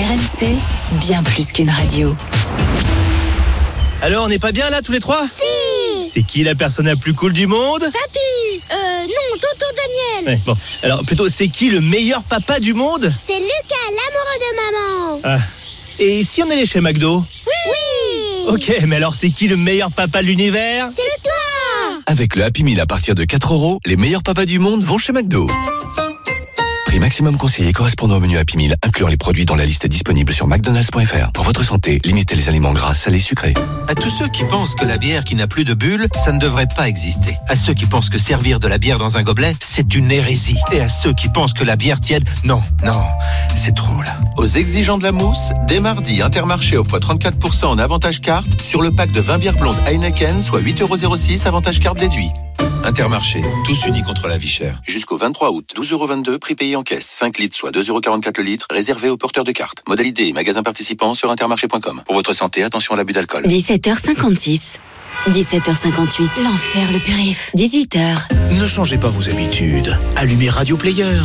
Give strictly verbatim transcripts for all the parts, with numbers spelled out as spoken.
R M C, bien plus qu'une radio. Alors, on n'est pas bien là tous les trois ? Si. C'est qui la personne la plus cool du monde ? Papy. Euh, non, tonton Daniel. Ouais, bon, alors plutôt, c'est qui le meilleur papa du monde ? C'est Lucas, l'amoureux de maman. Ah. Et si on allait chez McDo ? Oui. Oui. Ok, mais alors c'est qui le meilleur papa de l'univers ? C'est toi. Avec le Happy Meal à partir de quatre euros, les meilleurs papas du monde vont chez McDo. Prix maximum conseillé correspondant au menu Happy Meal, incluant les produits dont la liste est disponible sur mcdonalds point f r. Pour votre santé, limitez les aliments gras, salés, sucrés. À tous ceux qui pensent que la bière qui n'a plus de bulles, ça ne devrait pas exister. À ceux qui pensent que servir de la bière dans un gobelet, c'est une hérésie. Et à ceux qui pensent que la bière tiède, non, non, c'est trop là. Aux exigeants de la mousse, dès mardi, Intermarché offre trente-quatre pour cent en avantage carte sur le pack de vingt bières blondes Heineken, soit huit euros zéro six avantage carte déduit. Intermarché, tous unis contre la vie chère. Jusqu'au vingt-trois août, douze euros vingt-deux, prix payé en caisse. cinq litres, soit deux euros quarante-quatre le litre, réservé aux porteurs de cartes. Modalité et magasins participants sur intermarché point com. Pour votre santé, attention à l'abus d'alcool. dix-sept heures cinquante-six. dix-sept heures cinquante-huit. L'enfer, le périph'. dix-huit heures. Ne changez pas vos habitudes. Allumez Radio Player.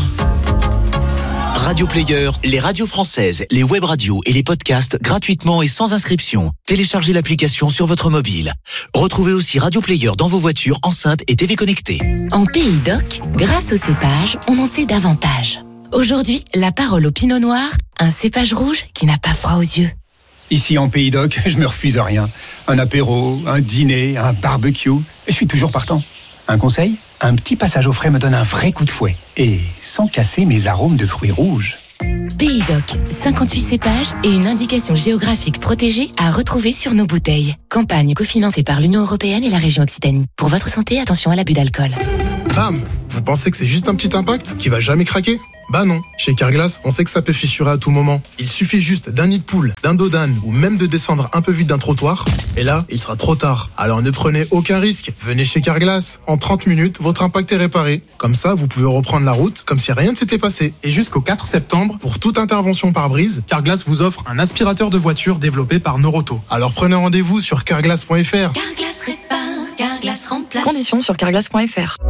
Radio Player, les radios françaises, les web radios et les podcasts gratuitement et sans inscription. Téléchargez l'application sur votre mobile. Retrouvez aussi Radio Player dans vos voitures, enceintes et T V connectées. En Pays d'Oc, grâce au cépage, on en sait davantage. Aujourd'hui, la parole au Pinot Noir, un cépage rouge qui n'a pas froid aux yeux. Ici en Pays d'Oc, je me refuse rien. Un apéro, un dîner, un barbecue, je suis toujours partant. Un conseil ? Un petit passage au frais me donne un vrai coup de fouet. Et sans casser mes arômes de fruits rouges. Pays d'Oc, cinquante-huit cépages et une indication géographique protégée à retrouver sur nos bouteilles. Campagne cofinancée par l'Union Européenne et la région Occitanie. Pour votre santé, attention à l'abus d'alcool. Bam ! Vous pensez que c'est juste un petit impact qui va jamais craquer ? Bah non, chez Carglass, on sait que ça peut fissurer à tout moment. Il suffit juste d'un nid de poule, d'un dos d'âne ou même de descendre un peu vite d'un trottoir. Et là, il sera trop tard. Alors ne prenez aucun risque. Venez chez Carglass. En trente minutes, votre impact est réparé. Comme ça, vous pouvez reprendre la route comme si rien ne s'était passé. Et jusqu'au quatre septembre, pour toute intervention par brise, Carglass vous offre un aspirateur de voiture développé par Noroto. Alors prenez rendez-vous sur carglass point f r. Carglass répare, Carglass remplace. Conditions sur carglass point f r.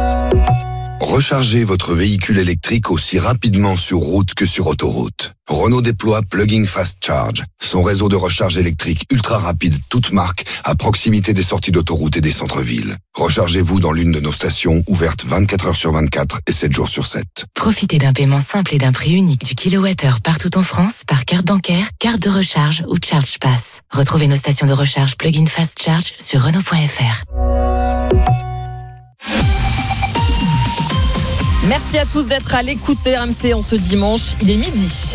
Rechargez votre véhicule électrique aussi rapidement sur route que sur autoroute. Renault déploie Plug-in Fast Charge, son réseau de recharge électrique ultra rapide, toute marque, à proximité des sorties d'autoroute et des centres-villes. Rechargez-vous dans l'une de nos stations, ouvertes vingt-quatre heures sur vingt-quatre et sept jours sur sept. Profitez d'un paiement simple et d'un prix unique du kilowattheure partout en France par carte bancaire, carte de recharge ou Charge Pass. Retrouvez nos stations de recharge Plug-in Fast Charge sur Renault point f r. Merci à tous d'être à l'écoute R M C en ce dimanche, il est midi.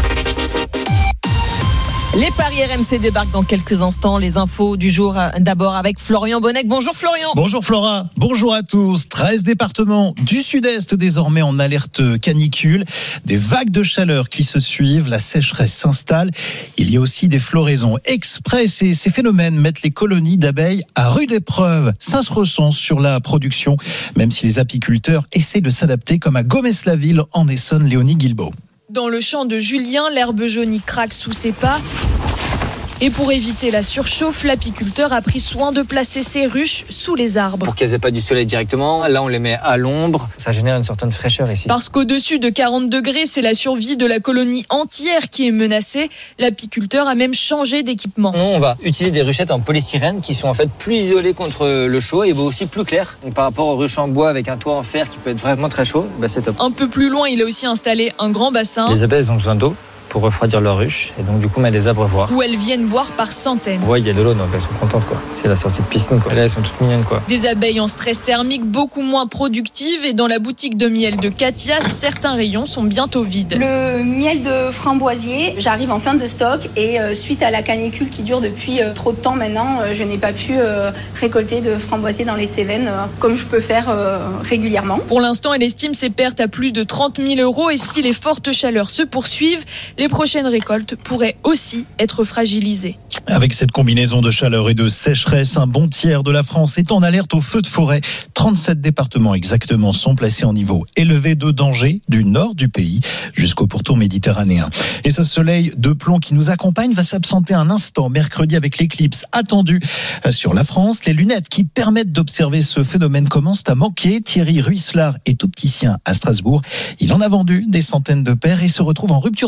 Les paris R M C débarquent dans quelques instants. Les infos du jour d'abord avec Florian Bonnec. Bonjour Florian. Bonjour Flora, bonjour à tous. treize départements du sud-est désormais en alerte canicule. Des vagues de chaleur qui se suivent, la sécheresse s'installe. Il y a aussi des floraisons express et ces phénomènes mettent les colonies d'abeilles à rude épreuve. Ça se ressent sur la production, même si les apiculteurs essaient de s'adapter comme à Gomez-la-Ville en Essonne, Léonie Guilbault. Dans le champ de Julien, l'herbe jaunie craque sous ses pas. Et pour éviter la surchauffe, l'apiculteur a pris soin de placer ses ruches sous les arbres. Pour qu'elles n'aient pas du soleil directement, là on les met à l'ombre. Ça génère une certaine fraîcheur ici. Parce qu'au-dessus de quarante degrés, c'est la survie de la colonie entière qui est menacée. L'apiculteur a même changé d'équipement. On va utiliser des ruchettes en polystyrène qui sont en fait plus isolées contre le chaud et aussi plus claires. Donc, par rapport aux ruches en bois avec un toit en fer qui peut être vraiment très chaud, bah c'est top. Un peu plus loin, il a aussi installé un grand bassin. Les abeilles ont besoin d'eau pour refroidir leur ruche et donc du coup on met des abreuvoirs où elles viennent boire par centaines. Ouais, il y a de l'eau donc elles sont contentes quoi. C'est la sortie de piscine quoi. Et là elles sont toutes mignonnes quoi. Des abeilles en stress thermique beaucoup moins productives et dans la boutique de miel de Katia, certains rayons sont bientôt vides. Le miel de framboisier, j'arrive en fin de stock et euh, suite à la canicule qui dure depuis euh, trop de temps maintenant, euh, je n'ai pas pu euh, récolter de framboisier dans les Cévennes euh, comme je peux faire euh, régulièrement. Pour l'instant, elle estime ses pertes à plus de trente mille euros et si les fortes chaleurs se poursuivent, les prochaines récoltes pourraient aussi être fragilisées. Avec cette combinaison de chaleur et de sécheresse, un bon tiers de la France est en alerte au feu de forêt. trente-sept départements exactement sont placés en niveau élevé de danger du nord du pays jusqu'au pourtour méditerranéen. Et ce soleil de plomb qui nous accompagne va s'absenter un instant mercredi avec l'éclipse attendue sur la France. Les lunettes qui permettent d'observer ce phénomène commencent à manquer. Thierry Ruisselard est opticien à Strasbourg. Il en a vendu des centaines de paires et se retrouve en rupture de stock depuis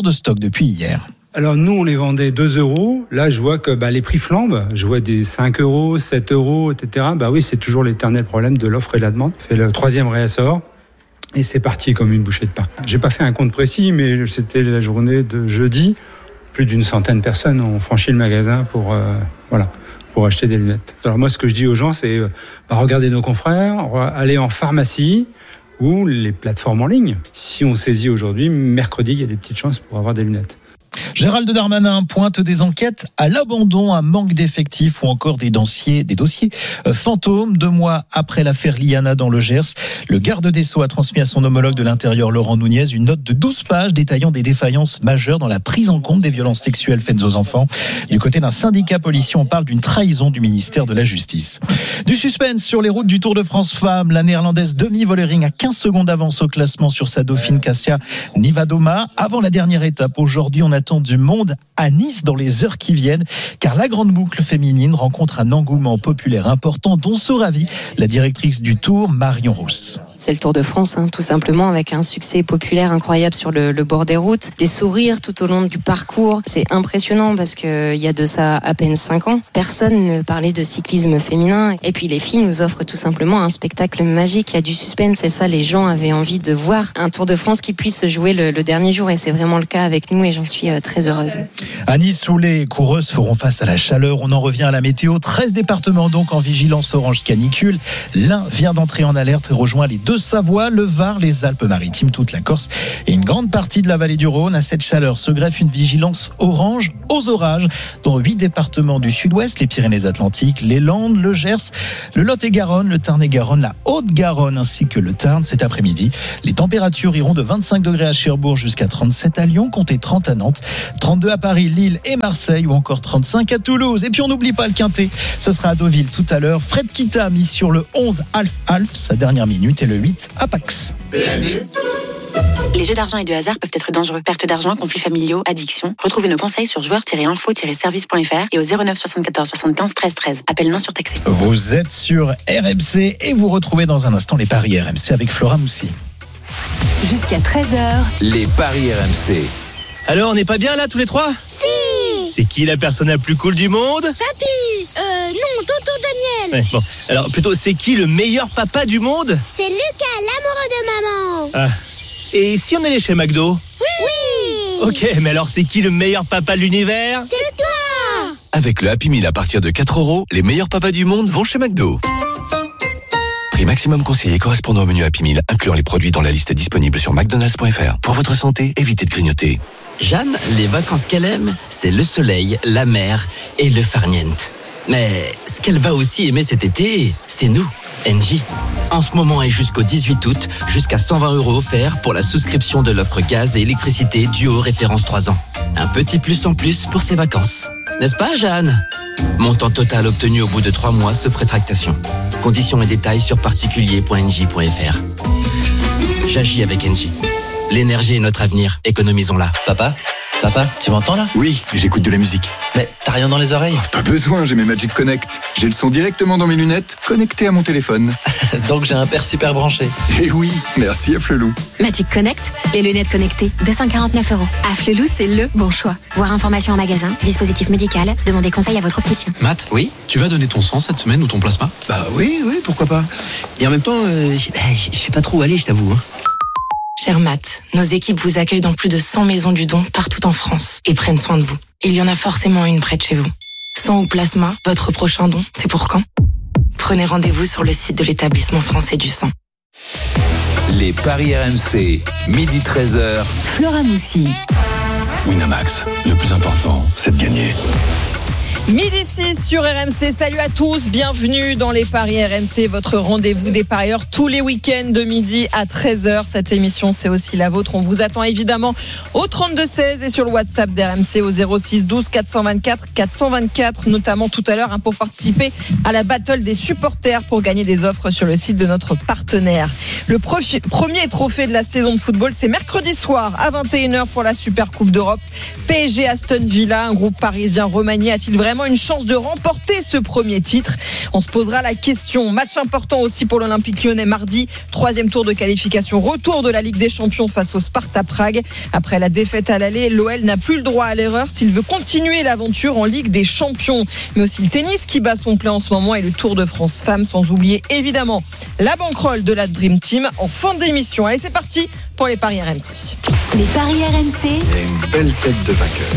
depuis hier. Alors nous, on les vendait deux euros. Là, je vois que bah, les prix flambent. Je vois des cinq euros, sept euros, et cetera. Bah oui, c'est toujours l'éternel problème de l'offre et de la demande. C'est le troisième réassort. Et c'est parti comme une bouchée de pain. J'ai pas fait un compte précis, mais c'était la journée de jeudi. Plus d'une centaine de personnes ont franchi le magasin pour, euh, voilà, pour acheter des lunettes. Alors moi, ce que je dis aux gens, c'est euh, bah, regardez nos confrères, allez en pharmacie ou les plateformes en ligne. Si on saisit aujourd'hui, mercredi, il y a des petites chances pour avoir des lunettes. Gérald Darmanin pointe des enquêtes à l'abandon, un manque d'effectifs ou encore des dossiers, des dossiers fantômes. Deux mois après l'affaire Liana dans le Gers, le garde des Sceaux a transmis à son homologue de l'Intérieur, Laurent Nunez, une note de douze pages détaillant des défaillances majeures dans la prise en compte des violences sexuelles faites aux enfants. Du côté d'un syndicat policier, on parle d'une trahison du ministère de la Justice. Du suspense sur les routes du Tour de France Femmes. La néerlandaise Demi Vollering a quinze secondes d'avance au classement sur sa dauphine Kasia Nivadoma. Avant la dernière étape, aujourd'hui, on attend du monde à Nice dans les heures qui viennent, car la grande boucle féminine rencontre un engouement populaire important dont se ravit la directrice du Tour, Marion Rousse. C'est le Tour de France, hein, tout simplement, avec un succès populaire incroyable sur le, le bord des routes, des sourires tout au long du parcours. C'est impressionnant parce que il y a de ça à peine cinq ans, personne ne parlait de cyclisme féminin. Et puis les filles nous offrent tout simplement un spectacle magique, il y a du suspense, et ça, les gens avaient envie de voir un Tour de France qui puisse se jouer le, le dernier jour, et c'est vraiment le cas avec nous, et j'en suis très heureuse. À Nice, où les coureuses feront face à la chaleur, on en revient à la météo. treize départements donc en vigilance orange canicule. L'Ain vient d'entrer en alerte et rejoint les Deux-Savoie, le Var, les Alpes-Maritimes, toute la Corse et une grande partie de la vallée du Rhône. À cette chaleur se greffe une vigilance orange aux orages dans huit départements du sud-ouest, les Pyrénées-Atlantiques, les Landes, le Gers, le Lot-et-Garonne, le Tarn-et-Garonne, la Haute-Garonne ainsi que le Tarn. Cet après-midi, les températures iront de vingt-cinq degrés à Cherbourg jusqu'à trente-sept à Lyon, comptez trente à Nantes, trente-deux à Paris, Lille et Marseille, ou encore trente-cinq à Toulouse. Et puis on n'oublie pas le Quintet, ce sera à Deauville tout à l'heure. Fred Kita mise sur le onze Alf Alf, sa dernière minute, et le huit Apax. Les jeux d'argent et de hasard peuvent être dangereux. Perte d'argent, conflits familiaux, addiction. Retrouvez nos conseils sur joueurs tiret info tiret service point f r et au zéro neuf soixante-quatorze soixante-quinze treize treize. Appel non surtaxé. Vous êtes sur R M C et vous retrouvez dans un instant les paris R M C avec Flora Moussi. Jusqu'à treize heures. Les paris R M C. Alors, on n'est pas bien là tous les trois? Si. C'est qui la personne la plus cool du monde? Papy. Euh, non, tonton Daniel. Ouais, bon, alors plutôt, c'est qui le meilleur papa du monde? C'est Lucas, l'amoureux de maman. Ah. Et si on allait chez McDo? Oui. Oui. Ok, mais alors c'est qui le meilleur papa de l'univers? C'est toi. Avec le Happy Meal à partir de quatre euros, les meilleurs papas du monde vont chez McDo. Prix maximum conseillé correspondant au menu Happy Meal, incluant les produits dans la liste disponible sur mcdonalds point f r. Pour votre santé, évitez de grignoter. Jeanne, les vacances qu'elle aime, c'est le soleil, la mer et le farniente. Mais ce qu'elle va aussi aimer cet été, c'est nous, Engie. En ce moment et jusqu'au dix-huit août, jusqu'à cent vingt euros offerts pour la souscription de l'offre gaz et électricité duo référence trois ans. Un petit plus en plus pour ses vacances. N'est-ce pas, Jeanne? Montant total obtenu au bout de trois mois, sauf rétractation. Conditions et détails sur particulier point engie point f r. J'agis avec Engie. L'énergie est notre avenir, économisons-la. Papa? Papa, tu m'entends là? Oui, j'écoute de la musique. Mais t'as rien dans les oreilles? Pas besoin, j'ai mes Magic Connect. J'ai le son directement dans mes lunettes, connecté à mon téléphone. Donc j'ai un père super branché. Eh oui, merci à Flelou. Magic Connect, les lunettes connectées, deux cent quarante-neuf euros. À Flelou, c'est le bon choix. Voir information en magasin, dispositif médical, demandez conseil à votre opticien. Matt, oui, tu vas donner ton sang cette semaine ou ton plasma? Bah oui, oui, pourquoi pas. Et en même temps, euh, je sais pas trop où aller, je t'avoue. Hein. Cher Matt, nos équipes vous accueillent dans plus de cent maisons du don partout en France et prennent soin de vous. Il y en a forcément une près de chez vous. Sang ou plasma, votre prochain don, c'est pour quand? Prenez rendez-vous sur le site de l'établissement français du sang. Les paris R M C, midi treize heures. Flora Moussi. Winamax, le plus important, c'est de gagner. Midi six sur R M C, salut à tous, bienvenue dans les paris R M C, votre rendez-vous des parieurs tous les week-ends de midi à treize heures. Cette émission, c'est aussi la vôtre. On vous attend évidemment au trente-deux seize et sur le WhatsApp d'R M C au zéro six douze quatre cent vingt-quatre quatre cent vingt-quatre, notamment tout à l'heure hein, pour participer à la battle des supporters pour gagner des offres sur le site de notre partenaire. Le profi- premier trophée de la saison de football, c'est mercredi soir à vingt et une heures pour la Super Coupe d'Europe. P S G Aston Villa, un groupe parisien remanié, a-t-il vraiment vraiment une chance de remporter ce premier titre? On se posera la question. Match important aussi pour l'Olympique lyonnais mardi, troisième tour de qualification, retour de la Ligue des Champions face au Sparta Prague. Après la défaite à l'aller, l'O L n'a plus le droit à l'erreur s'il veut continuer l'aventure en Ligue des Champions. Mais aussi le tennis qui bat son plein en ce moment et le Tour de France Femmes, sans oublier évidemment la banquerolle de la Dream Team en fin d'émission. Allez, c'est parti pour les paris R M C. Les paris R M C. Il y a une belle tête de vainqueur.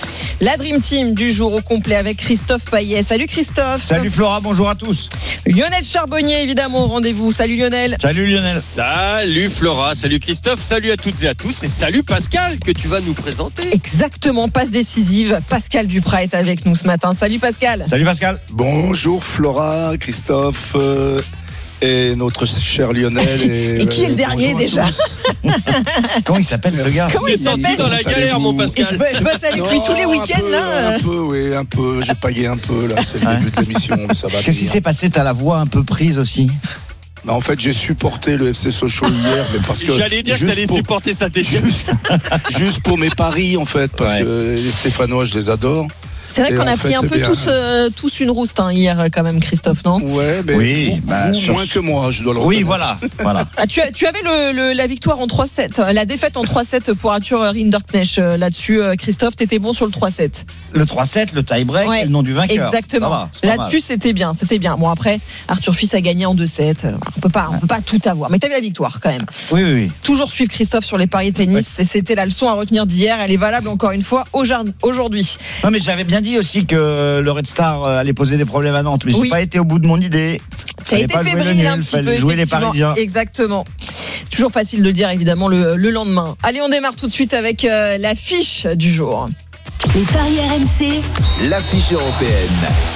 La Dream Team du jour au complet avec Christophe Payet. Salut Christophe. Salut Flora, bonjour à tous. Lionel Charbonnier évidemment au rendez-vous. Salut Lionel. Salut Lionel. Salut Flora, salut Christophe, salut à toutes et à tous et salut Pascal que tu vas nous présenter. Exactement, passe décisive. Pascal Duprat est avec nous ce matin. Salut Pascal. Salut Pascal. Bonjour Flora, Christophe euh, et notre cher Lionel. Et, et qui est le dernier déjà? Comment il s'appelle ce gars? Comment il s'appelle? Dans la galère mon Pascal. Je, je bosse avec lui tous les week-ends un peu, là. Un peu, oui, un peu. J'ai paillé un peu là. C'est le début de l'émission, mais ça va. Qu'est-ce qui s'est passé? T'as la voix un peu prise aussi. Mais en fait, j'ai supporté le F C Sochaux hier, mais parce que j'allais dire que t'allais pour, supporter ça, t'es juste, juste pour mes paris en fait, parce ouais. que les Stéphanois, je les adore. C'est vrai et qu'on a pris fait, un peu bien... tous, euh, tous une rouste hein, hier quand même, Christophe, non? Ouais, mais oui, vous, bah, vous sur... moins que moi, je dois le Oui, voilà. voilà. Ah, tu, tu avais le, le, la victoire en trois sept, la défaite en trois sept pour Arthur Rinderknecht. Là-dessus, Christophe, t'étais bon sur le trois sept. Le trois sept, le tie-break, ouais, et le nom du vainqueur. Exactement. Va, là-dessus, c'était bien, c'était bien. Bon, après, Arthur Fils a gagné en deux sept. On peut pas, on peut pas tout avoir. Mais t'avais la victoire quand même. Oui, oui, oui. Toujours suivre Christophe sur les paris tennis. Ouais. Et c'était la leçon à retenir d'hier. Elle est valable encore une fois aujourd'hui. Non, mais j'avais bien dit aussi que le Red Star allait poser des problèmes à Nantes, mais oui. j'ai pas été au bout de mon idée. T'as été fébrile un petit peu, jouer les Parisiens. Exactement. C'est toujours facile de le dire évidemment le, le lendemain. Allez, on démarre tout de suite avec euh, la fiche du jour. Les paris R M C. L'affiche européenne.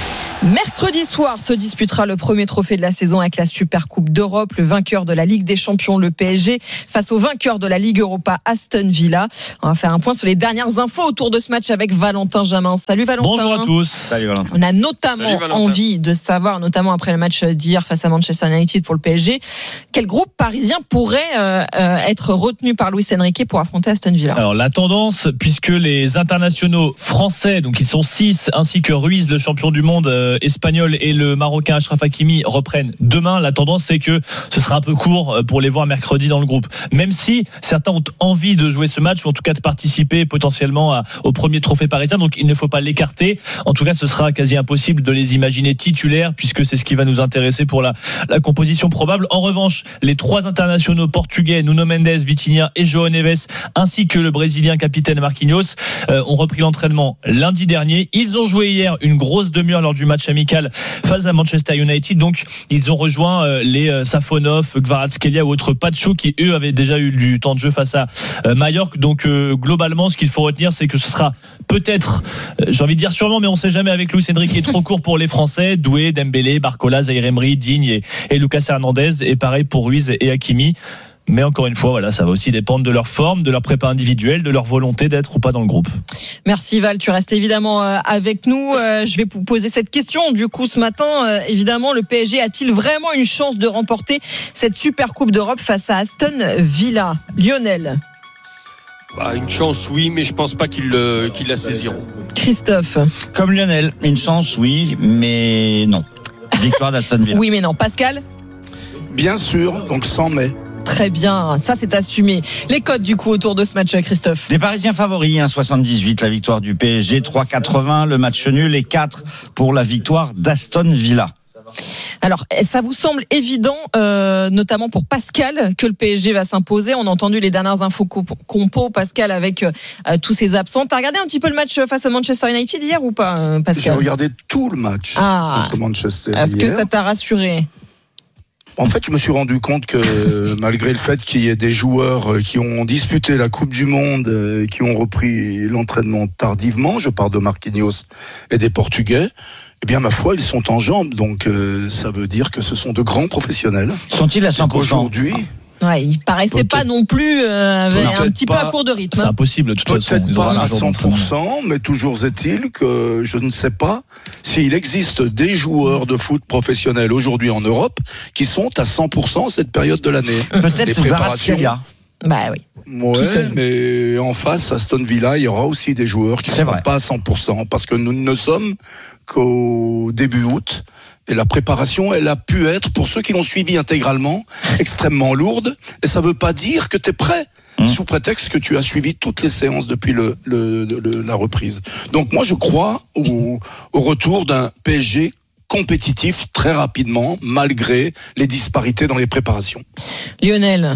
Mercredi soir se disputera le premier trophée de la saison avec la Super Coupe d'Europe. Le vainqueur de la Ligue des Champions, le P S G, face au vainqueur de la Ligue Europa, Aston Villa. On va faire un point sur les dernières infos autour de ce match avec Valentin Jamin. Salut Valentin. Bonjour à tous. Salut Valentin. On a notamment envie de savoir, notamment après le match d'hier face à Manchester United pour le P S G, quel groupe parisien pourrait euh, euh, être retenu par Luis Enrique pour affronter Aston Villa. Alors la tendance, puisque les internationaux français, donc ils sont six, ainsi que Ruiz, le champion du monde euh, espagnol, et le Marocain Achraf Hakimi reprennent demain, la tendance c'est que ce sera un peu court pour les voir mercredi dans le groupe. Même si certains ont envie de jouer ce match, ou en tout cas de participer potentiellement à, au premier trophée parisien, donc il ne faut pas l'écarter. En tout cas, ce sera quasi impossible de les imaginer titulaires, puisque c'est ce qui va nous intéresser pour la, la composition probable. En revanche, les trois internationaux portugais, Nuno Mendes, Vitinha et João Neves, ainsi que le Brésilien capitaine Marquinhos, euh, ont repris l'entraînement lundi dernier. Ils ont joué hier une grosse demi-heure lors du match amical face à Manchester United, donc ils ont rejoint euh, les euh, Safonov, Kvaratskhelia ou autres Pacho qui eux avaient déjà eu du temps de jeu face à euh, Mallorca. Donc euh, globalement, ce qu'il faut retenir, c'est que ce sera peut-être, euh, j'ai envie de dire sûrement, mais on sait jamais avec Luis Enrique, est trop court pour les Français. Doué, Dembélé, Barcola, Zaïre Emery, Digne et, et Lucas Hernandez, et pareil pour Ruiz et Hakimi. Mais encore une fois, voilà, ça va aussi dépendre de leur forme, de leur prépa individuelle, de leur volonté d'être ou pas dans le groupe. Merci Val, tu restes évidemment avec nous. Je vais vous poser cette question. Du coup, ce matin, évidemment, le P S G a-t-il vraiment une chance de remporter cette Super Coupe d'Europe face à Aston Villa? Lionel? Bah, une chance, oui, mais je pense pas qu'ils, le, qu'ils la saisiront. Christophe? Comme Lionel, une chance, oui, mais non. Victoire d'Aston Villa. Oui, mais non. Pascal? Bien sûr, donc sans mais. Très bien, ça c'est assumé. Les codes du coup autour de ce match, Christophe? Des Parisiens favoris, un virgule soixante-dix-huit la victoire du P S G, trois virgule quatre-vingts le match nul et quatre pour la victoire d'Aston Villa. Alors, ça vous semble évident, euh, notamment pour Pascal, que le P S G va s'imposer? On a entendu les dernières infos compo, Pascal, avec euh, tous ses absents. T'as regardé un petit peu le match face à Manchester United hier ou pas, Pascal? J'ai regardé tout le match ah, contre Manchester Est-ce hier. que ça t'a rassuré? En fait, je me suis rendu compte que malgré le fait qu'il y ait des joueurs qui ont disputé la Coupe du Monde, qui ont repris l'entraînement tardivement, je parle de Marquinhos et des Portugais, eh bien, ma foi, ils sont en jambes. Donc, euh, ça veut dire que ce sont de grands professionnels. Sont-ils à cent pour cent aujourd'hui? Ouais, il paraissait peut-être pas non plus euh, avec un petit pas, peu à court de rythme. C'est impossible de toute façon. Peut-être pas à cent pour cent, mais toujours est-il que je ne sais pas s'il existe des joueurs de foot professionnels aujourd'hui en Europe qui sont à cent pour cent cette période de l'année. Peut-être Kvaratskhelia. Bah oui. Ouais, mais en face, Aston Villa, il y aura aussi des joueurs qui ne seront pas à cent pour cent parce que nous ne sommes qu'au début août. Et la préparation, elle a pu être, pour ceux qui l'ont suivi intégralement, extrêmement lourde. Et ça ne veut pas dire que tu es prêt, mmh. sous prétexte que tu as suivi toutes les séances depuis le, le, le, la reprise. Donc moi, je crois au, au retour d'un P S G compétitif très rapidement, malgré les disparités dans les préparations. Lionel.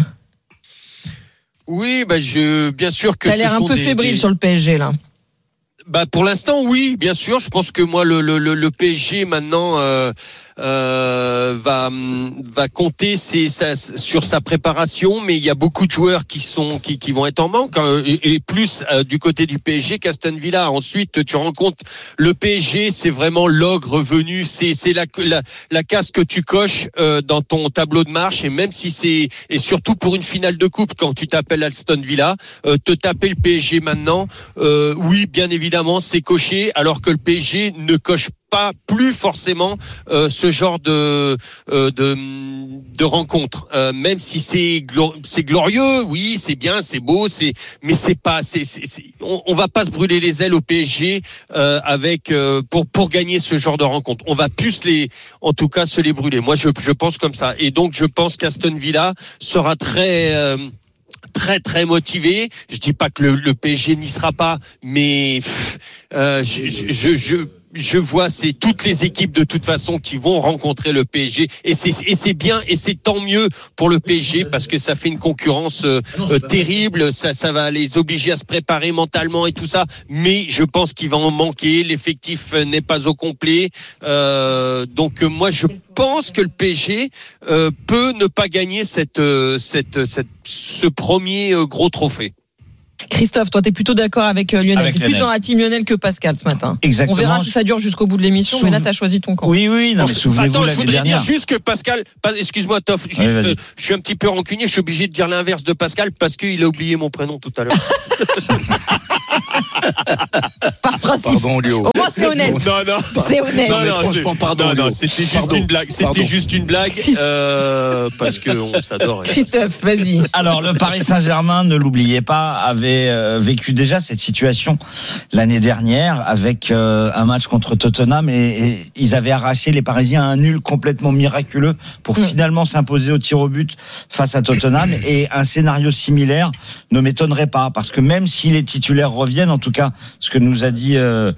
Oui, bah je, bien sûr que. T'as l'air un peu des, fébrile des... sur le P S G là. Bah pour l'instant, oui, bien sûr. Je pense que moi, le le le, le P S G maintenant euh, euh, va va compter ses, sa, sur sa préparation, mais il y a beaucoup de joueurs qui sont qui qui vont être en manque hein, et, et plus euh, du côté du P S G qu'Aston Villa. Ensuite, tu rends compte, le P S G, c'est vraiment l'ogre venu, c'est c'est la la la case que tu coches euh, dans ton tableau de marche, et même si c'est et surtout pour une finale de coupe quand tu t'appelles Aston Villa, euh, te taper le P S G maintenant, euh, oui, bien évidemment, c'est coché, alors que le P S G ne coche pas plus forcément euh, ce genre de euh, de de rencontre, euh, même si c'est glo- c'est glorieux, oui, c'est bien, c'est beau, c'est mais c'est pas c'est, c'est, c'est on, on va pas se brûler les ailes au P S G euh, avec euh, pour pour gagner ce genre de rencontre. On va plus les en tout cas se les brûler. Moi je je pense comme ça, et donc je pense qu'Aston Villa sera très euh, très très motivé. Je dis pas que le, le P S G n'y sera pas, mais euh, je, je, je je vois c'est toutes les équipes de toute façon qui vont rencontrer le P S G, et c'est et c'est bien, et c'est tant mieux pour le P S G parce que ça fait une concurrence euh, euh, terrible, ça ça va les obliger à se préparer mentalement et tout ça, mais je pense qu'il va en manquer, l'effectif n'est pas au complet, euh, donc euh, moi je pense que le P S G euh, peut ne pas gagner cette euh, cette cette ce premier euh, gros trophée. Christophe, toi, t'es plutôt d'accord avec euh, Lionel. Avec t'es Lionel. Plus dans la team Lionel que Pascal ce matin. Exactement. On verra si ça dure jusqu'au bout de l'émission, Souv... mais là, t'as choisi ton camp. Oui, oui, non, mais souvenez-vous Attends, l'année je voudrais dernière. dire juste que Pascal, excuse-moi, Toff, juste, oui, euh, je suis un petit peu rancunier, je suis obligé de dire l'inverse de Pascal parce qu'il a oublié mon prénom tout à l'heure. Par principe. Pardon, Léo. Au moins, c'est honnête. Non, non. C'est honnête. Non, non, franchement, pardon. Non, non, Léo. c'était juste pardon. une blague. C'était Pardon. juste une blague, euh, parce qu'on s'adore. Christophe, vas-y. Alors, le Paris Saint-Germain, ne l'oubliez pas, avait euh, vécu déjà cette situation l'année dernière avec euh, un match contre Tottenham, et, et ils avaient arraché, les Parisiens, un nul complètement miraculeux pour mmh. finalement s'imposer au tir au but face à Tottenham. Et un scénario similaire ne m'étonnerait pas, parce que même si les titulaires reviennent, en tout cas, ce que nous a dit, euh,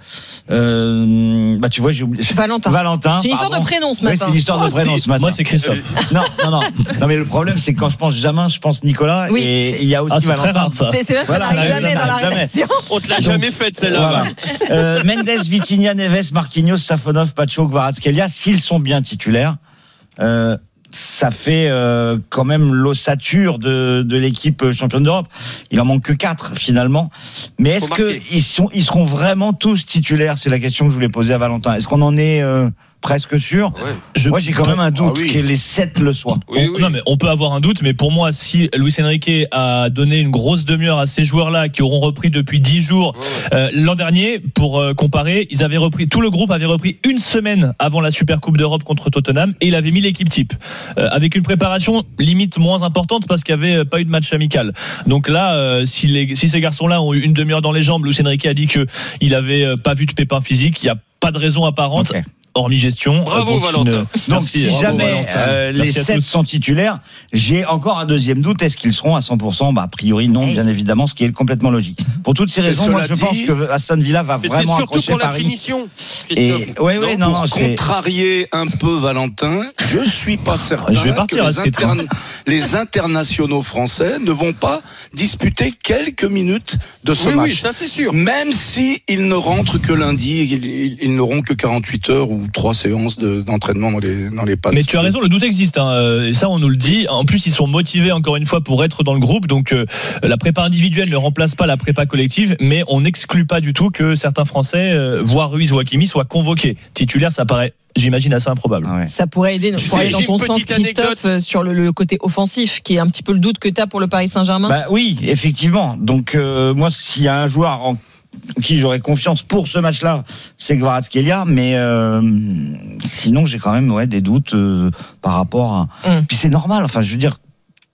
euh, bah tu vois, j'ai oublié. Valentin. Valentin. C'est une histoire pardon. de prénom ce matin. Oui, c'est une histoire oh, de prénom c'est... ce matin. Moi, c'est Christophe. Non, non, non. Non, mais le problème, c'est que quand je pense Jamin, je pense Nicolas. Oui, et il y a aussi ah, c'est Valentin. Très rare, ça. C'est, c'est vrai que voilà, ça n'arrive jamais dans la rédaction. On te l'a jamais faite, celle-là. Voilà. euh, Mendes, Vitinha, Neves, Marquinhos, Safonov, Pacho, Kvaratskhelia, s'ils sont bien titulaires, euh, ça fait euh, quand même l'ossature de, de l'équipe championne d'Europe. Il en manque que quatre finalement. Mais est-ce qu'ils sont, ils seront vraiment tous titulaires? C'est la question que je voulais poser à Valentin. Est-ce qu'on en est euh, presque sûr? Ouais. Je, moi, j'ai quand même un doute ah, oui. que les sept le soient. Oui, on, oui. Non, mais on peut avoir un doute, mais pour moi, si Luis Enrique a donné une grosse demi-heure à ces joueurs-là qui auront repris depuis dix jours, ouais. euh, l'an dernier, pour euh, comparer, ils avaient repris, tout le groupe avait repris une semaine avant la Super Coupe d'Europe contre Tottenham, et il avait mis l'équipe type euh, avec une préparation limite moins importante parce qu'il n'y avait pas eu de match amical. Donc là, euh, si, les, si ces garçons-là ont eu une demi-heure dans les jambes, Luis Enrique a dit que il avait pas vu de pépin physique. Il n'y a pas de raison apparente. Okay. Hormis gestion. Bravo euh, Valentin. Une... Donc si bravo, jamais euh, les sept sont titulaires, j'ai encore un deuxième doute. Est-ce qu'ils seront à cent pour cent? Bah a priori non, hey. bien évidemment, ce qui est complètement logique. Pour toutes ces raisons, moi je dit, pense que Aston Villa va vraiment accrocher Paris. C'est surtout pour la finition. Et ouais, ouais, non, pour non, contrarier un peu Valentin, je suis pas certain je vais partir que les, interne... les internationaux français ne vont pas disputer quelques minutes de ce oui, match. Oui, ça c'est sûr. Même si ils ne rentrent que lundi, ils, ils, ils n'auront que quarante-huit heures ou trois séances de, d'entraînement dans les dans les pattes. Mais tu as raison, le doute existe. Hein. Et ça, on nous le dit. En plus, ils sont motivés encore une fois pour être dans le groupe. Donc, euh, la prépa individuelle ne remplace pas la prépa collective, mais on n'exclut pas du tout que certains Français, euh, voire Ruiz ou Hakimi, soient convoqués. Titulaire, ça paraît. J'imagine assez improbable. Ah ouais. Ça pourrait aider tu sais, dans ton sens, Christophe, anecdote. sur le, le côté offensif, qui est un petit peu le doute que tu as pour le Paris Saint-Germain. Bah oui, effectivement. Donc euh, moi, s'il y a un joueur en qui j'aurais confiance pour ce match-là, c'est Kvaratskhelia, mais euh, sinon j'ai quand même ouais des doutes euh, par rapport à. Mm. Puis c'est normal. Enfin, je veux dire.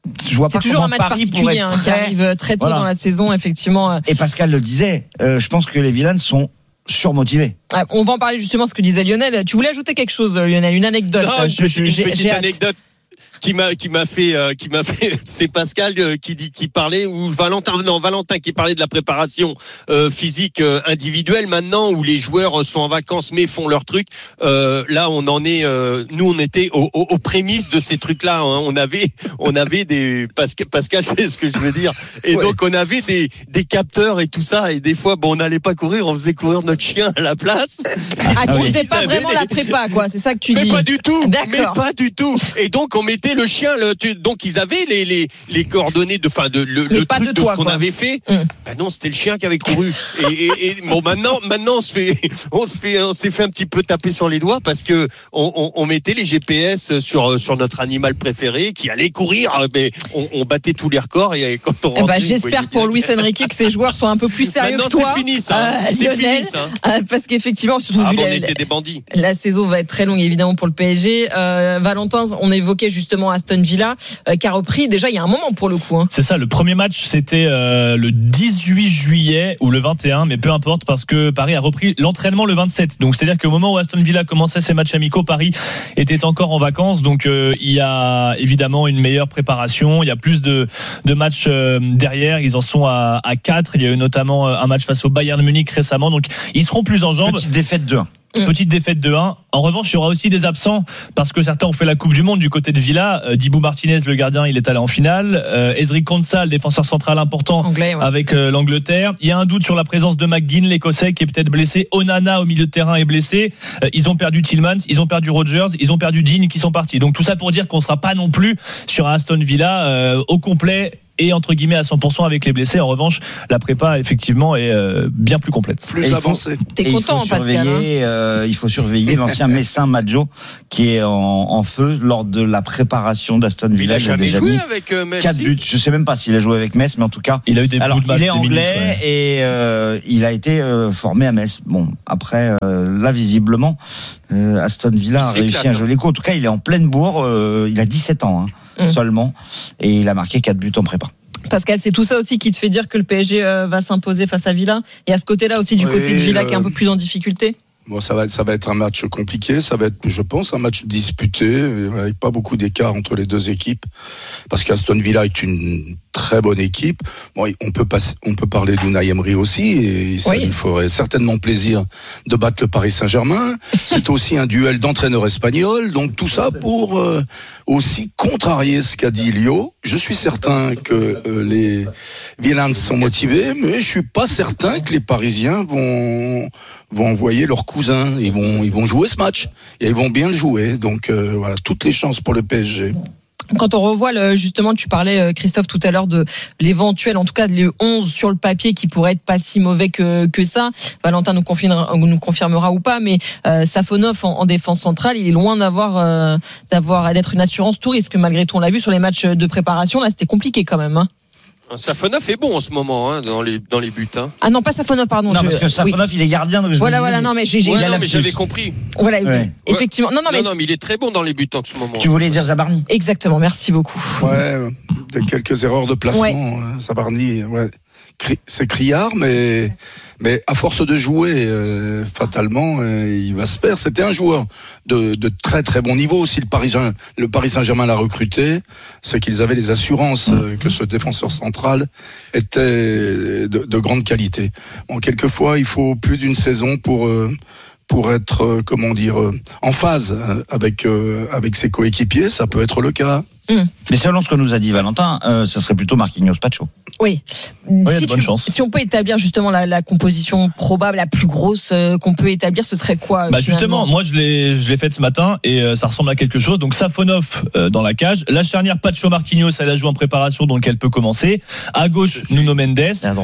je vois c'est pas toujours comment un match Paris pourrait particulier être hein, qui prêt. arrive très tôt Voilà. dans la saison, effectivement. Et Pascal le disait, euh, je pense que les Villains sont surmotivés. Ah, on va en parler justement, ce que disait Lionel. Tu voulais ajouter quelque chose, Lionel, une anecdote? Non, euh, une, je- petite- je- une j'ai- petite j'ai hâte. anecdote qui m'a qui m'a fait euh, qui m'a fait c'est Pascal euh, qui dit qui parlait ou Valentin non Valentin qui parlait de la préparation euh, physique euh, individuelle maintenant où les joueurs sont en vacances mais font leur truc. Euh, là on en est euh, nous on était aux, aux, aux prémices de ces trucs là hein. on avait on avait des Pascal Pascal c'est ce que je veux dire et ouais. donc on avait des des capteurs et tout ça et des fois bon on n'allait pas courir, on faisait courir notre chien à la place. Ah, tu faisais Ils pas avaient vraiment des- la prépa, quoi. C'est ça que tu mais dis. pas du tout. D'accord. Mais pas du tout. Et donc on mettait le chien. Le, tu, donc ils avaient les les, les coordonnées de, enfin de le, Mais le pas truc de de, toi, ce qu'on quoi. avait fait. Hum. Ben non, c'était le chien qui avait couru. Et, et, et bon maintenant maintenant on se fait on se fait on s'est fait un petit peu taper sur les doigts parce que on, on, on mettait les G P S sur sur notre animal préféré qui allait courir. Mais on, on battait tous les records et quand on Eh ben, rentrait, j'espère pour Luis Enrique que ces joueurs sont un peu plus sérieux Maintenant, que toi. c'est fini, ça. Euh, C'est Lionel, fini, ça. euh, parce qu'effectivement, surtout Ah, vu bon, on la, était des bandits. la saison va être très longue évidemment pour le P S G. Euh, Valentin, on évoquait justement Aston Villa euh, qui a repris déjà il y a un moment pour le coup. Hein. C'est ça, le premier match c'était euh, le dix-huit juillet ou le vingt et un, mais peu importe parce que Paris a repris l'entraînement le vingt-sept. Donc c'est-à-dire qu'au moment où Aston Villa commençait ses matchs amicaux, Paris était encore en vacances. Donc euh, il y a évidemment une meilleure préparation, il y a plus de, de matchs euh, derrière, ils en sont à, à quatre. Il y a eu notamment un match face au Bayern Munich récemment, donc ils seront plus en jambes. Petite défaite deux un. Petite défaite de un. En revanche, il y aura aussi des absents parce que certains ont fait la Coupe du Monde du côté de Villa. Euh, Dibou Martinez, le gardien, il est allé en finale. Euh, Ezri Konsa, le défenseur central important Anglais, ouais. avec euh, l'Angleterre. Il y a un doute sur la présence de McGinn, l'Écossais, qui est peut-être blessé. Onana au milieu de terrain est blessé. Euh, ils ont perdu Tillmans, ils ont perdu Rodgers, ils ont perdu Dean qui sont partis. Donc tout ça pour dire qu'on ne sera pas non plus sur un Aston Villa euh, au complet et entre guillemets à cent pour cent avec les blessés. En revanche, la prépa effectivement est euh, bien plus complète. Plus avancé. T'es content, il faut Pascal, surveiller, hein euh, il faut surveiller l'ancien Messin Maggio qui est en, en feu lors de la préparation d'Aston Il Villa. a Il a jamais déjà joué mis avec euh, Messi. quatre buts. Je sais même pas s'il a joué avec Metz, mais en tout cas, il a eu des alors bouts de match il est des anglais minutes, ouais. et euh, il a été euh, formé à Metz. Bon, après euh, là visiblement, euh, Aston Villa a Il réussi s'éclate, un joli coup. En tout cas, il est en pleine bourre. Euh, il a dix-sept ans hein, Mm. seulement et il a marqué quatre buts en prépa. Pascal, c'est tout ça aussi qui te fait dire que le P S G euh, va s'imposer face à Villa. Et à ce côté-là aussi du Oui, côté de Villa euh, qui est un peu plus en difficulté. Bon, ça va, ça va être un match compliqué. Ça va être, je pense, un match disputé, avec pas beaucoup d'écart entre les deux équipes. Parce qu'Aston Villa est une très bonne équipe. Bon, on peut pas, on peut parler d'Unai Emery aussi, et ça Oui. lui ferait certainement plaisir de battre le Paris Saint-Germain. C'est aussi un duel d'entraîneurs espagnols. Donc tout ça pour euh, aussi contrarier ce qu'a dit Lio. Je suis certain que euh, les Villains sont motivés, mais je suis pas certain que les Parisiens vont vont envoyer leurs cousins. Ils vont ils vont jouer ce match et ils vont bien le jouer. Donc euh, voilà, toutes les chances pour le P S G. Quand on revoit le, justement, tu parlais euh, Christophe tout à l'heure de l'éventuel, en tout cas les onze sur le papier qui pourrait être pas si mauvais que que ça. Valentin nous confirmera, nous confirmera ou pas, mais euh, Safonov en, en défense centrale, il est loin d'avoir euh, d'avoir d'être une assurance tout risque. Malgré tout, on l'a vu sur les matchs de préparation, là c'était compliqué quand même. Hein. Safonov est bon en ce moment hein, dans les dans les buts. Hein. Ah non, pas Safonov, pardon. Non, je, parce que Safonov, oui. il est gardien. Donc je Voilà, me voilà, disais, non, mais j'ai, j'ai Ouais, il a non, la- mais j'avais compris. Voilà, oui. Ouais. Effectivement. Non, non, mais, non, non, mais il est très bon dans les buts en ce moment. Tu voulais dire Zabarni? exactement. Merci beaucoup. Ouais, des quelques erreurs de placement. Ouais. hein, Sabarny, ouais. Cri- c'est criard, mais mais à force de jouer, euh, fatalement, euh, il va se faire. C'était un joueur de, de très très bon niveau. aussi le Paris, le Paris Saint-Germain l'a recruté, c'est qu'ils avaient les assurances euh, que ce défenseur central était de, de grande qualité. Bon, quelquefois, il faut plus d'une saison pour euh, pour être, euh, comment dire, euh, en phase euh, avec euh, avec ses coéquipiers. Ça peut être le cas. Mmh. Mais selon ce que nous a dit Valentin, euh, ça serait plutôt Marquinhos Pacho. Oui. il y a si, de bonnes tu- chances. si on peut établir justement la, la composition probable, la plus grosse euh, qu'on peut établir, ce serait quoi Bah finalement justement, moi je l'ai je l'ai faite ce matin et euh, ça ressemble à quelque chose. Donc Safonov euh, dans la cage, la charnière Pacho Marquinhos, elle a joué en préparation donc elle peut commencer. À gauche Nuno Mendes, Et à droite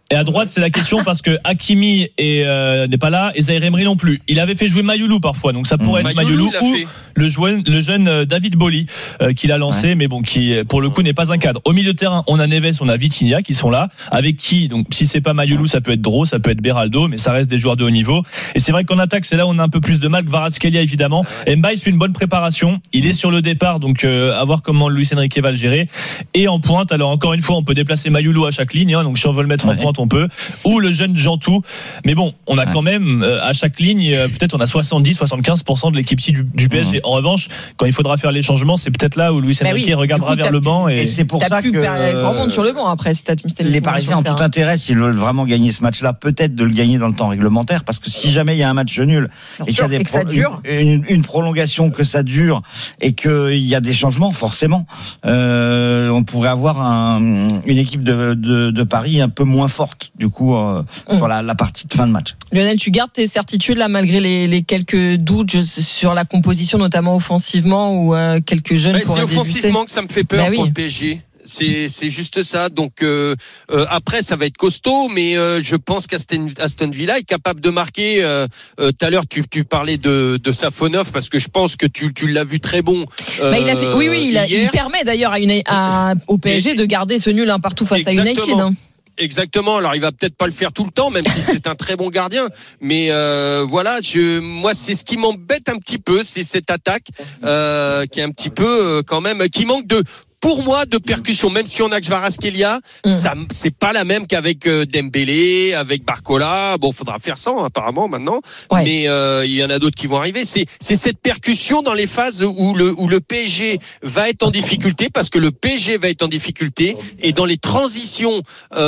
Et à droite, c'est la question parce que Hakimi est, euh, n'est pas là et Zaïre Emery non plus. Il avait fait jouer Mayoulou parfois, donc ça pourrait mmh. être Mayoulou ou le jeune, le jeune David Boli euh, qui l'a lancé, ouais. mais bon, qui pour le coup n'est pas un cadre. Au milieu de terrain, on a Neves, on a Vitinha qui sont là. Avec qui, donc si c'est pas Mayoulou, ça peut être Dro, ça peut être Beraldo, mais ça reste des joueurs de haut niveau. Et c'est vrai qu'en attaque, c'est là où on a un peu plus de mal. Kvaratskhelia évidemment. Mbaye fait une bonne préparation. Il est sur le départ, donc euh, à voir comment Luis Enrique va le gérer. Et en pointe, alors encore une fois, on peut déplacer Mayoulou à chaque ligne. Hein, donc si on veut le mettre ouais. en pointe, on peut, ou le jeune Jantou, mais bon, on a ouais. quand même euh, à chaque ligne, euh, peut-être on a soixante-dix à soixante-quinze pour cent de l'équipe du, du P S G. Mmh. En revanche, quand il faudra faire les changements, c'est peut-être là où Luis Enrique oui, regardera coup, vers le banc et, et c'est pour ça que euh, grand monde sur le banc après. Si t'as, si t'as les Parisiens ont tout intérêt, s'ils veulent vraiment gagner ce match-là, peut-être de le gagner dans le temps réglementaire, parce que si jamais il y a un match nul Bien et qu'il y a des et que pro- ça dure. Une, une, une prolongation, que ça dure et qu'il y a des changements, forcément, euh, on pourrait avoir un, une équipe de, de, de Paris un peu moins forte, du coup, euh, mmh. sur la, la partie de fin de match. Lionel, tu gardes tes certitudes là, malgré les, les quelques doutes sur la composition, notamment offensivement, ou euh, quelques jeunes. Bah, c'est offensivement que ça me fait peur bah oui. pour le P S G. C'est, c'est juste ça. Donc euh, euh, après, ça va être costaud, mais euh, je pense qu'Aston Aston Villa est capable de marquer. Tout euh, euh, à l'heure, tu, tu parlais de, de Safonov parce que je pense que tu, tu l'as vu très bon. Euh, bah, il a fait, oui, oui, il, a, il permet d'ailleurs à une, à, au P S G et, de garder ce nul un partout face exactement. à United. Hein. Exactement. Alors il va peut-être pas le faire tout le temps, même si c'est un très bon gardien. Mais euh, voilà, je, moi c'est ce qui m'embête un petit peu, c'est cette attaque euh, qui est un petit peu euh, quand même, qui manque de. Pour moi, de percussion, même si on a Kvaratskhelia, mmh. ça, c'est pas la même qu'avec euh, Dembélé, avec Barcola. Bon, faudra faire ça, apparemment, maintenant. Ouais. Mais euh, il y en a d'autres qui vont arriver. C'est, c'est cette percussion dans les phases où le, où le P S G va être en difficulté, parce que le P S G va être en difficulté. Et dans les transitions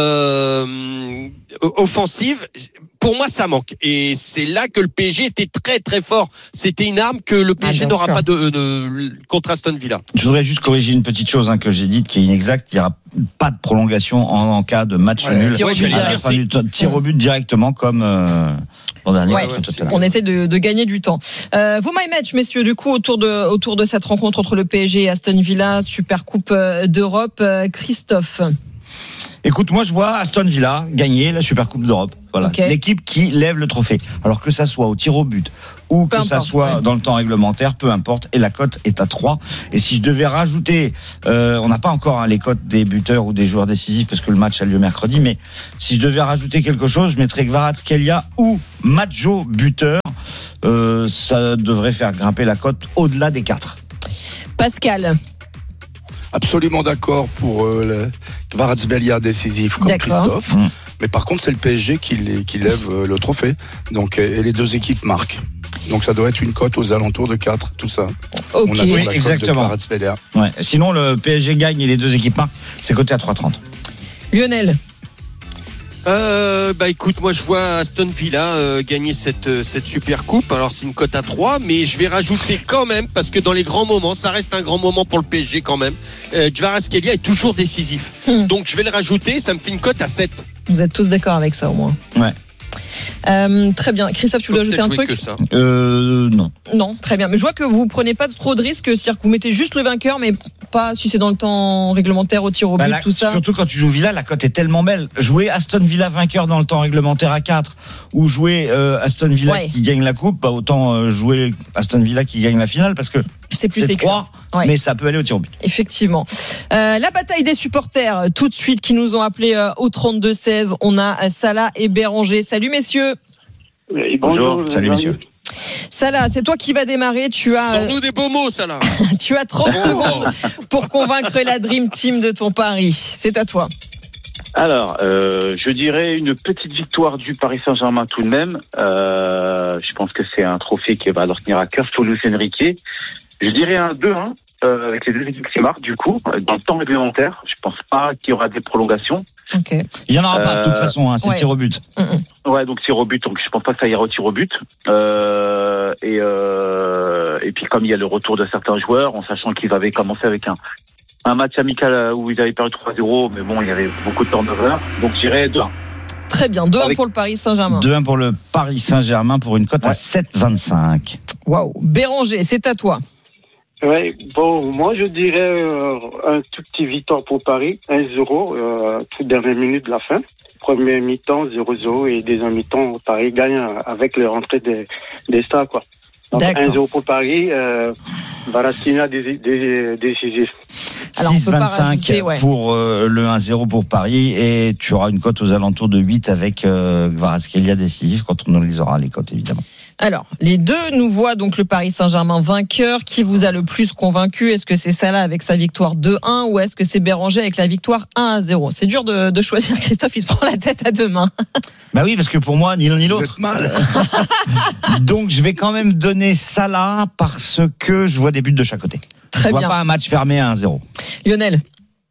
euh, offensives, pour moi, ça manque. Et c'est là que le P S G était très, très fort. C'était une arme que le P S G ah, n'aura sûr. pas de, de, contre Aston Villa. Je voudrais juste corriger une petite chose hein, que j'ai dite, qui est inexacte. Il n'y aura pas de prolongation en, en cas de match ouais, nul. Tir au but, enfin, du, tir au but directement, comme euh, l'an dernier. Ouais, on essaie de, de gagner du temps. Euh, vous, my match, messieurs, du coup, autour de, autour de cette rencontre entre le P S G et Aston Villa, Super Coupe d'Europe. Christophe. Écoute, moi je vois Aston Villa gagner la Super Coupe d'Europe. Voilà, okay. L'équipe qui lève le trophée. Alors que ça soit au tir au but ou peu que importe, ça soit ouais. dans le temps réglementaire, peu importe. Et la cote est à trois. Et si je devais rajouter, euh, on n'a pas encore hein, les cotes des buteurs ou des joueurs décisifs parce que le match a lieu mercredi. Mais si je devais rajouter quelque chose, je mettrais Kvaratskhelia ou Maggio buteur. Euh, ça devrait faire grimper la cote au-delà des quatre. Pascal. Absolument d'accord pour euh, le Kvaratskhelia décisif comme d'accord. Christophe. Mmh. Mais par contre, c'est le P S G qui, qui lève euh, le trophée. Donc, et les deux équipes marquent. Donc, ça doit être une cote aux alentours de quatre, tout ça. Okay. On a oui, la exactement. Cote de ouais. Sinon, le P S G gagne et les deux équipes marquent. C'est coté à trois trente. Lionel. Euh, bah écoute, moi je vois Aston Villa euh, gagner cette cette super coupe. Alors c'est une cote à trois, mais je vais rajouter quand même, parce que dans les grands moments, ça reste un grand moment pour le P S G quand même. Euh, Kvaratskhelia est toujours décisif, mmh. donc je vais le rajouter. Ça me fait une cote à sept. Vous êtes tous d'accord avec ça au moins? Ouais. Euh, très bien. Christophe, tu voulais ajouter un truc? Que ça. Euh, non. Non, très bien. Mais je vois que vous prenez pas trop de risques, c'est-à-dire que vous mettez juste le vainqueur, mais pas si c'est dans le temps réglementaire, au tir au but, bah là, tout ça. Surtout quand tu joues Villa, la cote est tellement belle. Jouer Aston Villa vainqueur dans le temps réglementaire à quatre, ou jouer euh, Aston Villa ouais. qui gagne la coupe, bah autant euh, jouer Aston Villa qui gagne la finale, parce que c'est plus c'est trois, ouais. mais ça peut aller au tir au but. Effectivement. Euh, la bataille des supporters, tout de suite, qui nous ont appelé euh, au trente-deux seize. On a Salah et Béranger. Salut messieurs. Oui, bonjour. bonjour. Salut messieurs. Salah, c'est toi qui vas démarrer. Tu as. Sors-nous des beaux mots, Salah. Tu as trente secondes pour convaincre la Dream Team de ton pari. C'est à toi. Alors, euh, je dirais une petite victoire du Paris Saint-Germain tout de même. Euh, je pense que c'est un trophée qui va leur tenir à cœur sous Luis Enrique. Je dirais un deux un euh, avec les deux équipes qui marquent, du coup, dans le temps réglementaire. Je pense pas qu'il y aura des prolongations. Okay. Il y en aura pas, de toute façon, hein, c'est ouais. tir au but. Mm-mm. Ouais, donc tir au but, donc je pense pas que ça ira au tir au but. Euh, et, euh, et puis comme il y a le retour de certains joueurs, en sachant qu'ils avaient commencé avec un, un match amical où ils avaient perdu trois zéro, mais bon, il y avait beaucoup de turnover. Donc j'irai deux un. Très bien, deux un avec... pour le Paris Saint-Germain. deux un pour le Paris Saint-Germain pour une cote ouais. à sept vingt-cinq. Waouh. Béranger, c'est à toi. Ouais, bon, moi je dirais euh, un tout petit victoire pour Paris, un zéro, euh, toute dernière minute de la fin. Premier mi-temps, zéro zéro, et deuxième mi-temps, Paris gagne avec les rentrées des, des stars, quoi. Donc D'accord. un zéro pour Paris, euh, Baratina décisif. six vingt-cinq ouais. pour euh, le un zéro pour Paris, et tu auras une cote aux alentours de huit avec euh, Kvaratskhelia décisif quand on les aura, les cotes évidemment. Alors, les deux nous voient donc le Paris Saint-Germain vainqueur. Qui vous a le plus convaincu? Est-ce que c'est Salah avec sa victoire deux un ou est-ce que c'est Béranger avec la victoire un à zéro? C'est dur de, de choisir. Christophe, il se prend la tête à deux mains. Bah oui, parce que pour moi, ni l'un ni l'autre. Vous êtes mal. Donc, je vais quand même donner Salah parce que je vois des buts de chaque côté. Très je vois bien. pas un match fermé à un zéro. Lionel?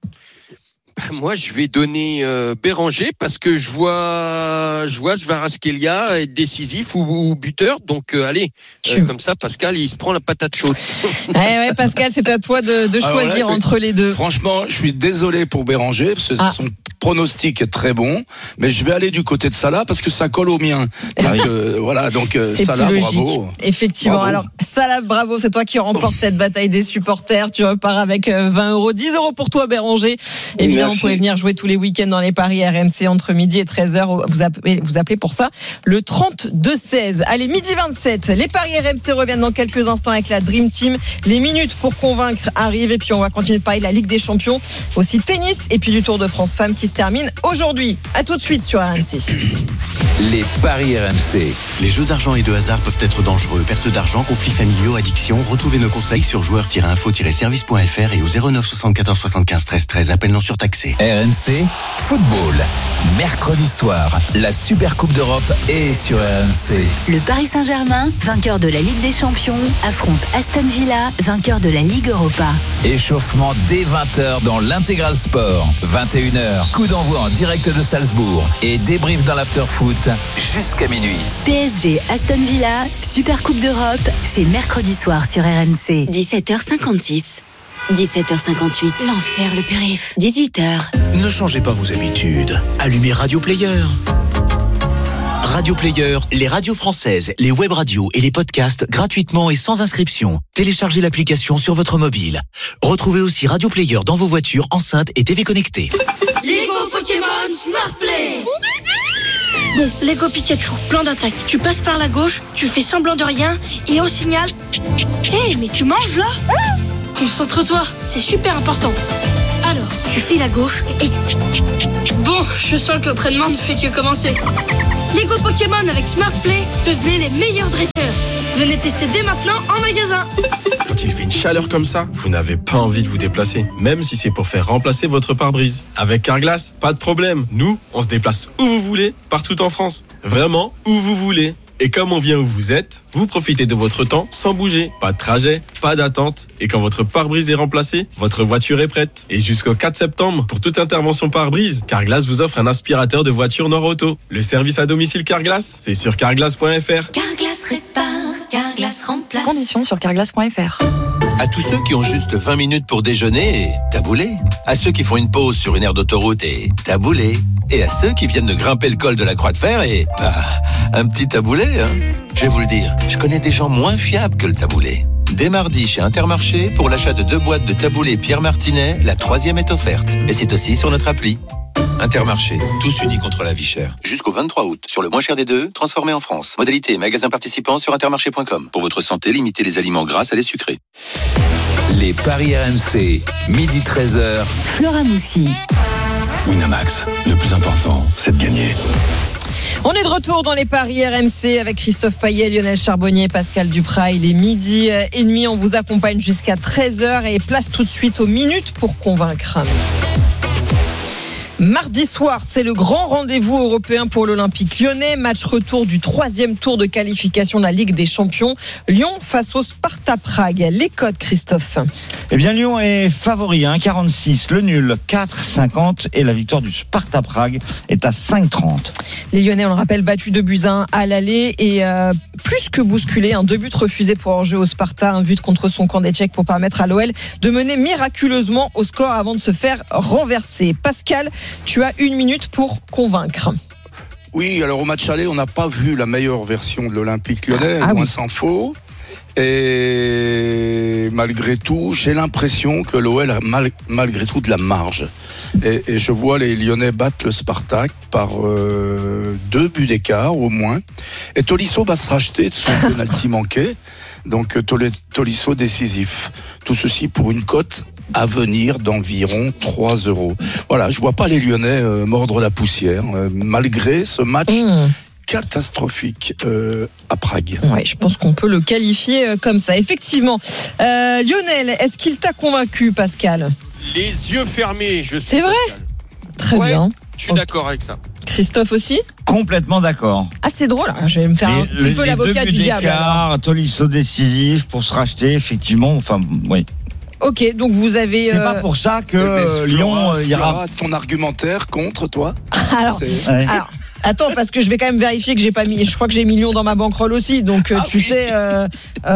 Moi, je vais donner euh, Béranger parce que je vois, je vois Kvaratskhelia être décisif ou, ou buteur. Donc, euh, allez, euh, comme ça, Pascal, il se prend la patate chaude. Ouais, ouais, Pascal, c'est à toi de, de choisir Alors là, entre les deux. Franchement, je suis désolé pour Béranger parce que Ah. son pronostic est très bon, mais je vais aller du côté de Salah parce que ça colle au mien. Donc euh, voilà, donc euh, C'est Salah, plus logique. bravo. Effectivement. Bravo. Alors, Salah, bravo, c'est toi qui remporte cette bataille des supporters. Tu repars avec vingt euros, dix euros pour toi, Béranger. Évidemment, Merci. vous pouvez venir jouer tous les week-ends dans les paris R M C entre midi et treize heures. Vous appelez, vous appelez pour ça le trente-deux seize. Allez, midi vingt-sept. Les paris R M C reviennent dans quelques instants avec la Dream Team. Les minutes pour convaincre arrivent et puis on va continuer de parler de la Ligue des Champions, aussi tennis et puis du Tour de France Femmes qui se termine aujourd'hui. À tout de suite sur R M C. Les paris R M C. Les jeux d'argent et de hasard peuvent être dangereux. Perte d'argent, conflits familiaux, addiction. Retrouvez nos conseils sur joueurs tiret info tiret service point f r et au zéro neuf soixante-quatorze soixante-quinze treize treize. Appel non surtaxé. R M C, football. Mercredi soir, la Super Coupe d'Europe est sur R M C. Le Paris Saint-Germain, vainqueur de la Ligue des Champions, affronte Aston Villa, vainqueur de la Ligue Europa. Échauffement dès vingt heures dans l'Intégral Sport. vingt et une heures, coup d'envoi en direct de Salzbourg et débrief dans l'after-foot jusqu'à minuit. P S G Aston Villa, Super Coupe d'Europe, c'est mercredi soir sur R M C. dix-sept heures cinquante-six. dix-sept heures cinquante-huit. L'enfer, le périph. dix-huit heures. Ne changez pas vos habitudes. Allumez Radio Player. Radio Player, les radios françaises, les web radios et les podcasts gratuitement et sans inscription. Téléchargez l'application sur votre mobile. Retrouvez aussi Radio Player dans vos voitures, enceintes et T V connectées. Lego Pokémon Smart Play. Bon, Lego Pikachu, plan d'attaque. Tu passes par la gauche, tu fais semblant de rien et au signal... Hé, hey, mais tu manges là? Concentre-toi, c'est super important. Alors, tu files à gauche et... Bon, je sens que l'entraînement ne fait que commencer. Lego Pokémon avec Smart Play, devenez les meilleurs dresseurs. Venez tester dès maintenant en magasin. Quand il fait une chaleur comme ça, vous n'avez pas envie de vous déplacer, même si c'est pour faire remplacer votre pare-brise. Avec Carglass, pas de problème. Nous, on se déplace où vous voulez, partout en France. Vraiment, où vous voulez. Et comme on vient où vous êtes, vous profitez de votre temps sans bouger. Pas de trajet, pas d'attente. Et quand votre pare-brise est remplacé, votre voiture est prête. Et jusqu'au quatre septembre, pour toute intervention pare-brise, Carglass vous offre un aspirateur de voiture Nord-Auto. Le service à domicile Carglass, c'est sur carglass point f r. Carglass répare, Carglass remplace. Conditions sur carglass point f r. À tous ceux qui ont juste vingt minutes pour déjeuner et taboulé. À ceux qui font une pause sur une aire d'autoroute et taboulé. Et à ceux qui viennent de grimper le col de la Croix de Fer et... Bah, un petit taboulé, hein. Je vais vous le dire, je connais des gens moins fiables que le taboulé. Dès mardi chez Intermarché, pour l'achat de deux boîtes de taboulé Pierre Martinet, la troisième est offerte. Et c'est aussi sur notre appli. Intermarché, tous unis contre la vie chère. Jusqu'au vingt-trois août, sur le moins cher des deux, transformé en France. Modalité et magasin participant sur intermarché point com. Pour votre santé, limitez les aliments gras à les sucrés. Les paris R M C, midi treize heures. Flora Moussi. Winamax, le plus important, c'est de gagner. On est de retour dans les paris R M C avec Christophe Payet, Lionel Charbonnier, Pascal Duprat. Il est midi et demi. On vous accompagne jusqu'à treize heures et place tout de suite aux minutes pour convaincre. Mardi soir, c'est le grand rendez-vous européen pour l'Olympique lyonnais. Match retour du troisième tour de qualification de la Ligue des Champions. Lyon face au Sparta Prague. Les codes, Christophe. Eh bien, Lyon est favori, un virgule quarante-six. Le nul, quatre virgule cinquante. Et la victoire du Sparta Prague est à cinq virgule trente. Les Lyonnais, on le rappelle, battus deux buts à un à l'aller et euh, plus que bousculés. Un deux buts refusés pour hors-jeu au Sparta. Un but contre son camp des Tchèques pour permettre à l'O L de mener miraculeusement au score avant de se faire renverser. Pascal, tu as une minute pour convaincre. Oui, alors au match aller, on n'a pas vu la meilleure version de l'Olympique lyonnais, ah, loin oui. s'en faut. Et malgré tout, j'ai l'impression que l'O L a mal, malgré tout de la marge. Et, et je vois les Lyonnais battre le Spartak par euh, deux buts d'écart au moins. Et Tolisso va se racheter de son penalty manqué. Donc Tolisso décisif. Tout ceci pour une cote à venir d'environ trois euros. Voilà, je vois pas les Lyonnais euh, mordre la poussière, euh, malgré ce match mmh. catastrophique euh, à Prague. Ouais, je pense qu'on peut le qualifier euh, comme ça. Effectivement. Euh, Lionel, est-ce qu'il t'a convaincu, Pascal ? Les yeux fermés, je suis. C'est vrai ? Très ouais, bien. Je suis okay. d'accord avec ça. Christophe aussi ? Complètement d'accord. Ah, c'est drôle, je vais me faire les, un petit peu l'avocat du diable. Tolisso décisif pour se racheter, effectivement. Enfin, oui. Ok, donc vous avez. C'est euh... pas pour ça que euh, Lyon Flora, ira. Flora, c'est ton argumentaire contre toi. alors, ouais. alors, attends, parce que je vais quand même vérifier que j'ai pas mis. Je crois que j'ai mis Lyon dans ma banquerolle aussi, donc ah, tu oui. sais. Euh,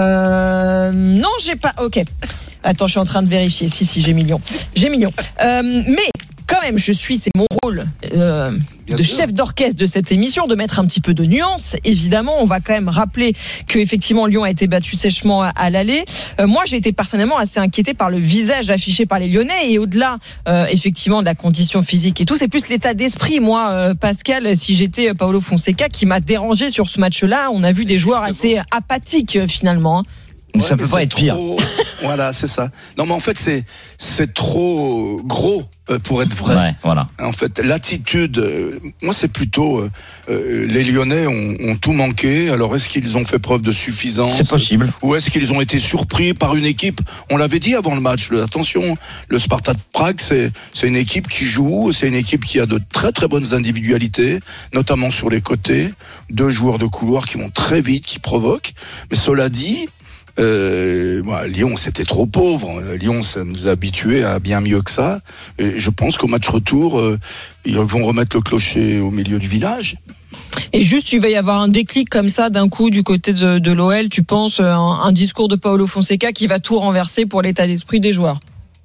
euh, non, j'ai pas. Ok. Attends, je suis en train de vérifier. Si, si, j'ai mis Lyon. J'ai mis Lyon. Euh, mais. Quand même, je suis, c'est mon rôle euh, de sûr. chef d'orchestre de cette émission, de mettre un petit peu de nuance. Évidemment, on va quand même rappeler que effectivement Lyon a été battu sèchement à, à l'aller. Euh, moi, j'ai été personnellement assez inquiété par le visage affiché par les Lyonnais et au-delà, euh, effectivement, de la condition physique et tout, c'est plus l'état d'esprit. Moi, euh, Pascal, si j'étais Paolo Fonseca, qui m'a dérangé sur ce match-là, on a vu des joueurs assez apathiques finalement. Hein. Ouais, ça peut pas être pire. Trop... voilà, c'est ça. Non, mais en fait, c'est c'est trop gros pour être vrai. Ouais, voilà. En fait, l'attitude, euh, moi, c'est plutôt euh, euh, les Lyonnais ont, ont tout manqué. Alors, est-ce qu'ils ont fait preuve de suffisance ? C'est possible. Ou est-ce qu'ils ont été surpris par une équipe ? On l'avait dit avant le match. Le, attention, le Spartak Prague, c'est c'est une équipe qui joue. C'est une équipe qui a de très très bonnes individualités, notamment sur les côtés. Deux joueurs de couloir qui vont très vite, qui provoquent. Mais cela dit. Euh, bah, Lyon, c'était trop pauvre. Lyon, ça nous a habitués à bien mieux que ça. Et je pense qu'au match retour, euh, ils vont remettre le clocher au milieu du village. Et juste, il va y avoir un déclic comme ça d'un coup du côté de, de l'O L. Tu penses un, un discours de Paolo Fonseca qui va tout renverser pour l'état d'esprit des joueurs?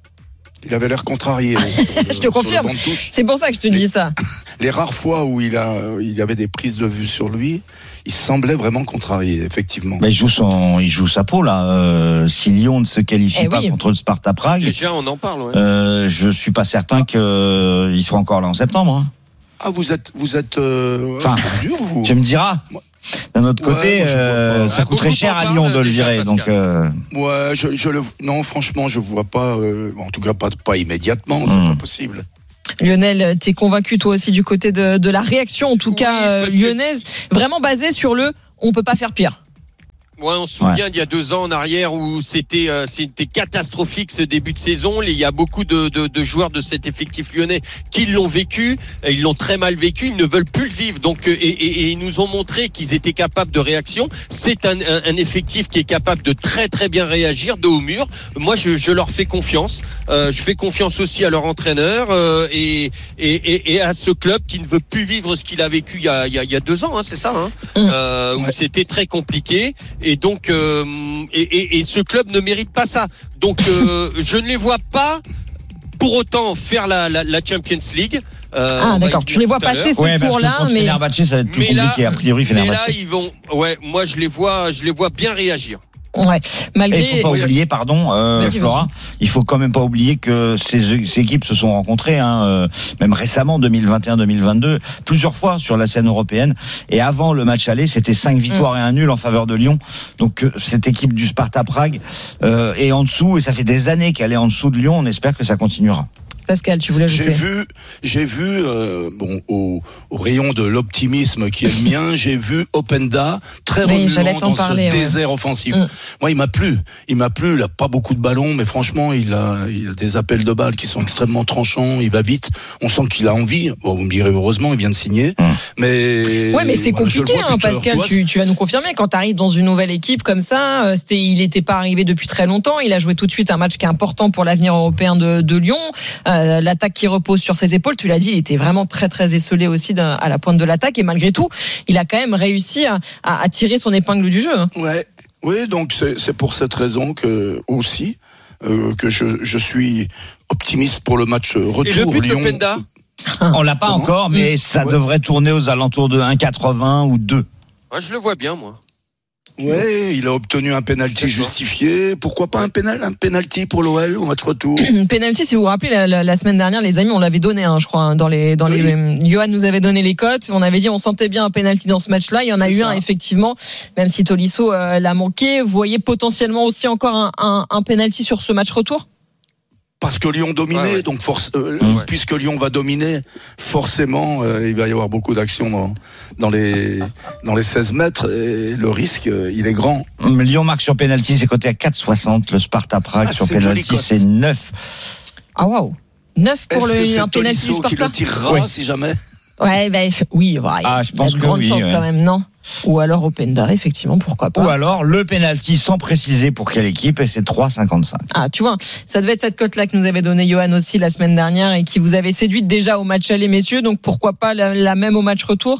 Il avait l'air contrarié. Le, je te confirme. C'est pour ça que je te les, dis ça. Les rares fois où il a, il y avait des prises de vue sur lui, il semblait vraiment contrarié, effectivement. Mais il joue son, il joue sa peau là. Euh, si Lyon ne se qualifie eh pas oui. contre le Sparta Prague, déjà on en parle. Ouais. Euh, je suis pas certain qu'il euh, sera encore là en septembre. Hein. Ah, vous êtes, vous êtes. Euh, enfin, dur, vous. Tu me diras. Moi, d'un autre côté, ouais, euh, ça ah, coûterait cher à Lyon de le virer. Donc, euh... ouais, je, je le, non, franchement, je vois pas. Euh, en tout cas, pas, pas immédiatement. C'est mmh. pas possible. Lionel, t'es convaincu toi aussi du côté de, de la réaction, en tout oui, cas euh, lyonnaise, que... vraiment basée sur le on peut pas faire pire. Ouais, on se souvient ouais. d'il y a deux ans en arrière où c'était euh, c'était catastrophique ce début de saison. Il y a beaucoup de, de, de joueurs de cet effectif lyonnais qui l'ont vécu, ils l'ont très mal vécu, ils ne veulent plus le vivre. Donc et, et, et ils nous ont montré qu'ils étaient capables de réaction. C'est un, un, un effectif qui est capable de très très bien réagir de haut mur. Moi, je, je leur fais confiance. Euh, je fais confiance aussi à leur entraîneur euh, et, et, et, et à ce club qui ne veut plus vivre ce qu'il a vécu il y a, il y a, il y a deux ans. Hein, c'est ça. Hein, mmh. euh, où ouais. c'était très compliqué. Et donc, euh, et, et, et ce club ne mérite pas ça. Donc, euh, je ne les vois pas pour autant faire la, la, la Champions League. Euh, ah d'accord, tu les vois passer ce ouais, tour-là, mais Fenerbahçe, ça va être plus mais compliqué. Là, a priori, Fenerbahçe. Mais là, ils vont. Ouais, moi, je les vois, je les vois bien réagir. Ouais, malgré. Et il faut pas oublier, pardon, euh, vas-y, Flora, vas-y. il faut quand même pas oublier que ces, ces équipes se sont rencontrées, hein, euh, même récemment, deux mille vingt et un deux mille vingt-deux, plusieurs fois sur la scène européenne. Et avant le match aller, c'était cinq victoires mmh. et un nul en faveur de Lyon. Donc euh, cette équipe du Sparta Prague euh, est en dessous, et ça fait des années qu'elle est en dessous de Lyon. On espère que ça continuera. Pascal, tu voulais ajouter ? J'ai vu, j'ai vu, euh, bon, au, au rayon de l'optimisme qui est le mien, j'ai vu Openda très oui, remuant dans parler, ce ouais. désert offensif. Mm. Moi, il m'a plu, il m'a plu. Il a pas beaucoup de ballons, mais franchement, il a, il a des appels de balles qui sont extrêmement tranchants. Il va vite. On sent qu'il a envie. Bon, vous me direz heureusement, il vient de signer. Mm. Mais ouais, mais c'est voilà, compliqué, hein, Pascal. Tu, tu vas nous confirmer quand tu arrives dans une nouvelle équipe comme ça. C'était, il n'était pas arrivé depuis très longtemps. Il a joué tout de suite un match qui est important pour l'avenir européen de, de Lyon. Euh, L'attaque qui repose sur ses épaules, tu l'as dit, il était vraiment très très esselé aussi à la pointe de l'attaque et malgré tout, il a quand même réussi à, à, à tirer son épingle du jeu. Hein. Ouais, oui, donc c'est, c'est pour cette raison que aussi euh, que je, je suis optimiste pour le match retour. Et le but Lyon. de Penda on l'a pas Comment encore, mais ça ouais. devrait tourner aux alentours de un virgule quatre-vingts ou deux. Ouais, je le vois bien, moi. Ouais, il a obtenu un penalty justifié. Pourquoi pas un pénal, un penalty pour l'O L au match retour? Penalty, si vous vous rappelez, la, la, la semaine dernière, les amis, on l'avait donné, hein, je crois, hein, dans les, dans oui. les. Johan nous avait donné les cotes. On avait dit, on sentait bien un penalty dans ce match-là. Il y en a C'est eu ça. un, effectivement, même si Tolisso euh, l'a manqué. Vous voyez potentiellement aussi encore un, un, un penalty sur ce match retour? Parce que Lyon dominait, ouais, ouais. donc force, euh, ouais. puisque Lyon va dominer, forcément, euh, il va y avoir beaucoup d'actions dans, dans les dans les seize mètres et le risque, euh, il est grand. Lyon marque sur penalty, c'est coté à quatre soixante. Le Sparta Prague ah, sur penalty, c'est neuf. Ah waouh, neuf pour Est-ce le que c'est un penalty Sparta. Qui le tirera oui. si jamais. Ouais, bah, oui, ouais, ah, je pense il y a de que grandes oui, chances ouais. quand même, non? Ou alors Openda, effectivement, pourquoi pas. Ou alors le penalty sans préciser pour quelle équipe, et c'est trois cinquante-cinq. Ah, tu vois, ça devait être cette cote-là que nous avait donné Johan aussi la semaine dernière et qui vous avait séduit déjà au match aller, messieurs, donc pourquoi pas la, la même au match retour?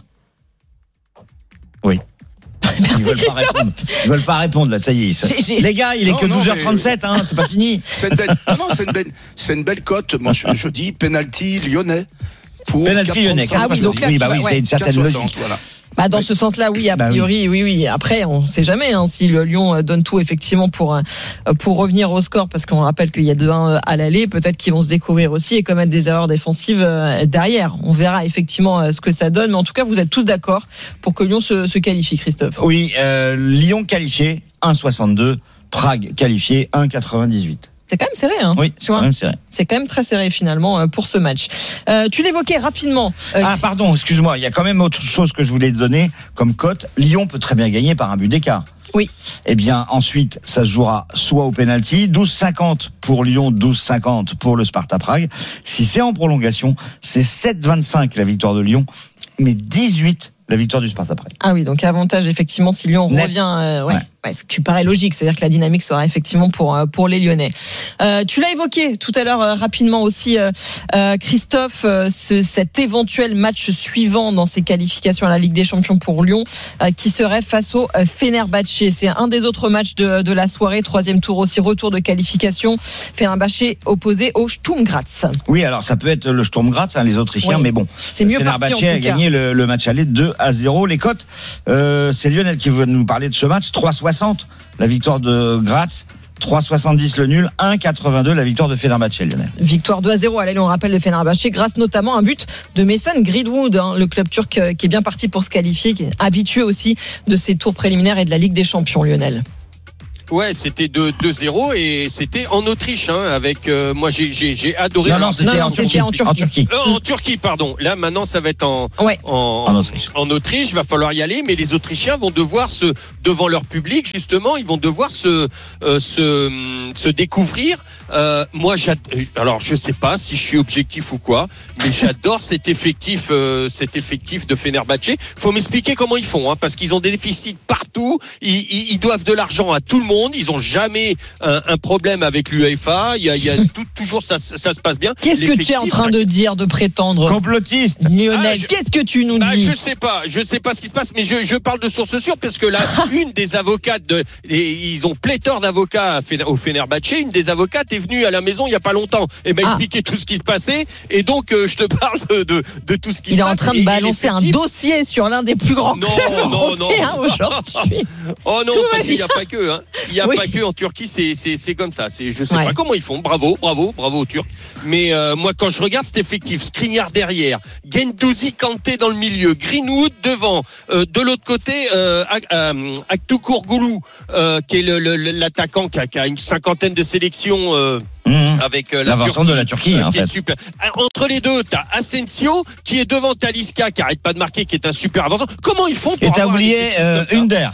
Oui. Merci Ils veulent Christophe. Pas répondre. Ils veulent pas répondre là, ça y est. Ça... J'ai, j'ai... Les gars, il est non, que douze heures trente-sept, mais... hein, c'est pas fini. C'est une belle, non, non, c'est une belle, c'est une belle cote. Moi, je, je dis penalty lyonnais. Pour penalty lyonnais. Ah oui, donc là, oui, bah oui, ouais. c'est une certaine logique. Voilà. Bah dans oui. ce sens-là, oui, a priori, bah oui. oui, oui. Après, on ne sait jamais hein, si le Lyon donne tout effectivement pour pour revenir au score, parce qu'on rappelle qu'il y a deux un à l'aller. Peut-être qu'ils vont se découvrir aussi et commettre des erreurs défensives derrière. On verra effectivement ce que ça donne. Mais en tout cas, vous êtes tous d'accord pour que Lyon se, se qualifie, Christophe. Oui, euh, Lyon qualifié un soixante-deux, Prague qualifié un quatre-vingt-dix-huit. C'est quand même serré, hein. Oui, c'est quand même serré. C'est quand même très serré finalement pour ce match. Euh, tu l'évoquais rapidement. Euh, ah pardon, excuse-moi, il y a quand même autre chose que je voulais te donner comme cote. Lyon peut très bien gagner par un but d'écart. Oui. Eh bien, ensuite, ça se jouera soit au penalty, douze cinquante pour Lyon, douze cinquante pour le Sparta Prague. Si c'est en prolongation, c'est sept vingt-cinq la victoire de Lyon, mais dix-huit la victoire du Sparta Prague. Ah oui, donc avantage effectivement si Lyon Net. revient, euh, ouais, ouais. ouais, ce qui paraît logique, c'est-à-dire que la dynamique sera effectivement pour pour les Lyonnais. Euh, tu l'as évoqué tout à l'heure euh, rapidement aussi, euh, euh, Christophe, euh, ce, cet éventuel match suivant dans ses qualifications à la Ligue des Champions pour Lyon, euh, qui serait face au euh, Fenerbahçe. C'est un des autres matchs de de la soirée, troisième tour aussi, retour de qualification. Fenerbahçe opposé au Sturm Graz. Oui, alors ça peut être le Sturm Graz, hein, les Autrichiens, oui. mais bon, c'est mieux Fenerbahçe parti, en a gagné le, le match aller deux à zéro. Les cotes, euh, c'est Lionel qui veut nous parler de ce match. trois soixante la victoire de Graz, trois soixante-dix le nul, un quatre-vingt-deux la victoire de Fenerbahçe, Lionel. Victoire deux à zéro, allez, on rappelle le Fenerbahçe grâce notamment à un but de Mason Greenwood, hein, le club turc qui est bien parti pour se qualifier, qui est habitué aussi de ces tours préliminaires et de la Ligue des Champions, Lionel. Ouais, c'était deux zéro et c'était en Autriche, hein, avec euh, moi j'ai, j'ai, j'ai adoré. Non, non, c'était, non, en, c'était en Turquie. En Turquie. Euh, en Turquie, pardon. Là, maintenant, ça va être en, ouais. en, en Autriche. En Autriche, il va falloir y aller, mais les Autrichiens vont devoir se, devant leur public, justement, ils vont devoir se, euh, se, se découvrir. Euh, moi, alors je sais pas si je suis objectif ou quoi, mais j'adore cet effectif, euh, cet effectif de Fenerbahçe. Faut m'expliquer comment ils font, hein, parce qu'ils ont des déficits partout. Ils, ils, ils doivent de l'argent à tout le monde. Ils ont jamais un, un problème avec l'UEFA. Il y a, il y a tout, toujours ça, ça se passe bien. Qu'est-ce que tu es en train de dire, de prétendre? Complotiste. Lionel, ah, je, qu'est-ce que tu nous bah, dis? Je sais pas, je sais pas ce qui se passe, mais je, je parle de source sûre parce que là, une des avocates, de, et ils ont pléthore d'avocats au Fenerbahçe. Une des avocates est venue à la maison il y a pas longtemps et m'a ah. expliqué tout ce qui se passait. Et donc, euh, je te parle de, de, de tout ce qui il se est passe. en train de et, balancer et un dossier sur l'un des plus grands non, clubs non, non, non. aujourd'hui. Oh non, tout parce qu'il n'y a pas que, hein. Il n'y a oui. pas que en Turquie, c'est, c'est, c'est comme ça. C'est, je sais ouais. pas comment ils font. Bravo, bravo, bravo aux Turcs. Mais euh, moi, quand je regarde cet effectif, Skriniar derrière, Guendouzi, Kanté dans le milieu, Greenwood devant, euh, de l'autre côté, euh, euh, Aktukurgulu, euh, qui est le, le, l'attaquant qui a, qui a une cinquantaine de sélections. Euh, Mmh. Avec euh, la Turquie, de la Turquie, euh, en qui fait. Est super. Entre les deux, t'as Asensio qui est devant Talisca qui arrête pas de marquer, qui est un super avançant. Comment ils font pour Et t'as avoir oublié euh, Under.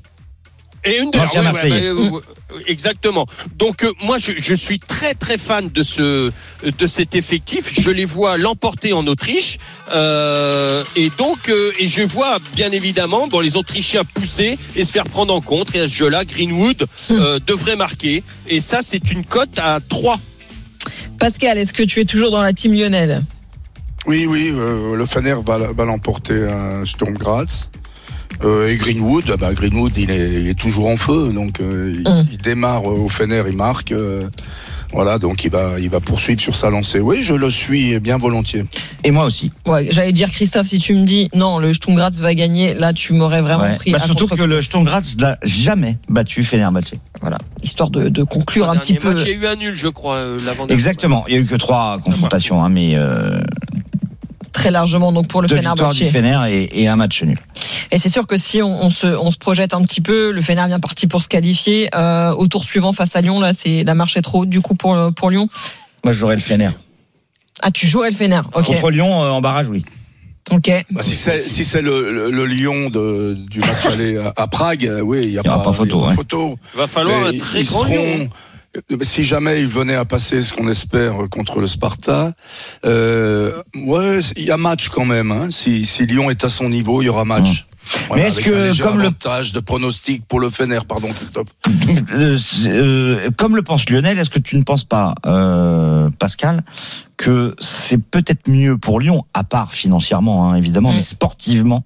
Et Under, ouais, ouais, ouais, ouais, exactement. Donc euh, moi, je, je suis très très fan de ce de cet effectif. Je les vois l'emporter en Autriche, euh, et donc euh, et je vois bien évidemment bon les Autrichiens pousser et se faire prendre en compte. Et à ce jeu-là, Greenwood euh, devrait marquer. Et ça, c'est une cote à trois. Pascal, est-ce que tu es toujours dans la team Lionel? Oui, oui, euh, le Fener va, va l'emporter à Sturm Graz. Euh, et Greenwood, bah Greenwood, il est, il est toujours en feu, donc euh, il, mm. il démarre au Fener, il marque. Euh, Voilà, donc il va, il va poursuivre sur sa lancée. Oui, je le suis bien volontiers. Et moi aussi. Ouais, j'allais dire, Christophe, si tu me dis non, le Sturm Graz va gagner, là tu m'aurais vraiment Ouais. pris. Bah, à surtout contre- que le Sturm Graz n'a jamais battu Fenerbahçe. Voilà, histoire de, de conclure Le un petit dernier peu. match, il y a eu un nul, je crois, euh, l'avant. Exactement. Il y a eu que trois confrontations, hein, mais euh, Très largement donc pour le deux victoires Fenerbahçe. du Fener et, et un match nul. Et c'est sûr que si on, on, se, on se projette un petit peu, le Fener vient parti pour se qualifier. Euh, au tour suivant face à Lyon, là, c'est la marche est trop haute du coup pour, pour Lyon. Moi, je jouerais le Fener. Ah, tu jouerais le Fener. Ok. Contre Lyon, euh, en barrage, oui. Ok. Bah, si c'est si c'est le, le, le Lyon de, du match aller à, à Prague, euh, oui, il n'y a, Il y aura pas photo, il y a pas ouais. photo. Va falloir Mais un très ils grand seront- Lyon. euh, Si jamais ils venaient à passer ce qu'on espère contre le Sparta, euh, ouais, il y a match quand même. Hein. Si, si Lyon est à son niveau, il y aura match. Voilà, Mais est-ce avec que, un léger comme le- avantage de pronostic pour le Fener, pardon Christophe. Euh, euh, comme le pense Lionel, est-ce que tu ne penses pas, euh, Pascal, que c'est peut-être mieux pour Lyon, à part financièrement, hein, évidemment, Mm. mais sportivement,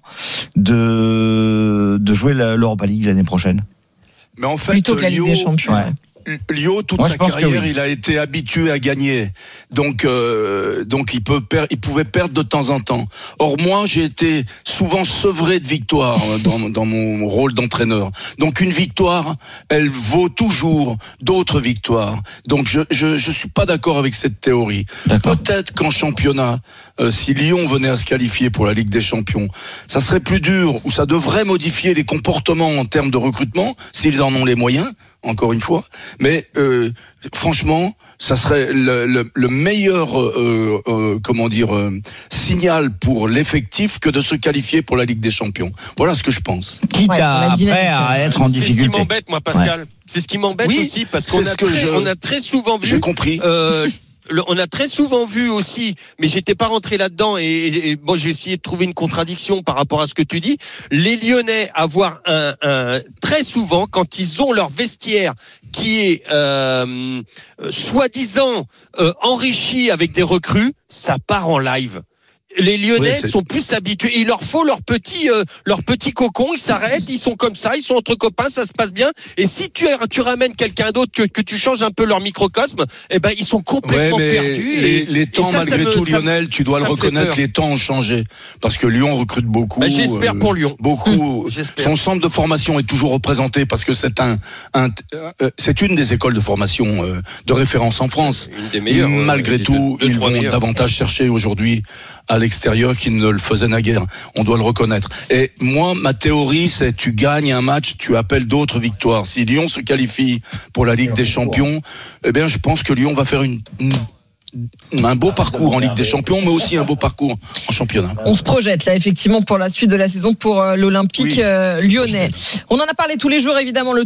de, de jouer la- l'Europa League l'année prochaine? Mais en fait, Plutôt que la Ligue Lyon, des Champions. Ouais. Lyon, toute Moi, sa je pense que carrière, oui. il a été habitué à gagner. Donc, euh, donc il peut per- il pouvait perdre de temps en temps. Or, moi, j'ai été souvent sevré de victoires euh, dans, dans mon rôle d'entraîneur. Donc, une victoire, elle vaut toujours d'autres victoires. Donc, je je, je suis pas d'accord avec cette théorie. Peut-être qu'en championnat, euh, si Lyon venait à se qualifier pour la Ligue des Champions, ça serait plus dur, ou ça devrait modifier les comportements en termes de recrutement, s'ils en ont les moyens. Encore une fois, mais euh, franchement, ça serait le, le, le meilleur, euh, euh, comment dire, euh, signal pour l'effectif que de se qualifier pour la Ligue des Champions. Voilà ce que je pense. Quitte Ouais, à, on a dit la après même à chose. être en C'est ce qui difficulté. m'embête, moi, Pascal. C'est ce qui m'embête Oui, aussi, parce c'est qu'on ce a, que très, je- on a très souvent vu. J'ai compris. Euh, le- on a très souvent vu aussi, mais j'étais pas rentré là-dedans, et, et, et bon, j'ai essayé de trouver une contradiction par rapport à ce que tu dis. Les Lyonnais avoir un, un très souvent, quand ils ont leur vestiaire qui est euh, euh, soi-disant euh, enrichi avec des recrues, ça part en live. Les Lyonnais Oui, c'est- sont plus habitués. Il leur faut leur petit, euh, leur petit cocon. Ils s'arrêtent, ils sont comme ça, ils sont entre copains, ça se passe bien. Et si tu, tu ramènes quelqu'un d'autre, que, que tu changes un peu leur microcosme, eh ben ils sont Ouais, complètement mais perdus. les, et, les et temps, ça, ça malgré me- tout, ça me- Lionel, tu dois ça le me fait reconnaître, peur. les temps ont changé. Parce que Lyon recrute beaucoup. Bah, j'espère pour Lyon. Beaucoup. J'espère. Son centre de formation est toujours représenté parce que c'est un, un euh, c'est une des écoles de formation euh, de référence en France. Une des meilleures. euh, Malgré les tout, deux- deux, ils trois vont meilleures. davantage chercher aujourd'hui à l'extérieur qu'ils ne le faisaient naguère. On doit le reconnaître. Et moi, ma théorie, c'est tu gagnes un match, tu appelles d'autres victoires. Si Lyon se qualifie pour la Ligue des Champions, eh bien, je pense que Lyon va faire une, une- un beau parcours en Ligue des Champions, mais aussi un beau parcours en championnat. On se projette là effectivement pour la suite de la saison pour euh, l'Olympique Oui, euh, c'est lyonnais. On en a parlé tous les jours évidemment. Le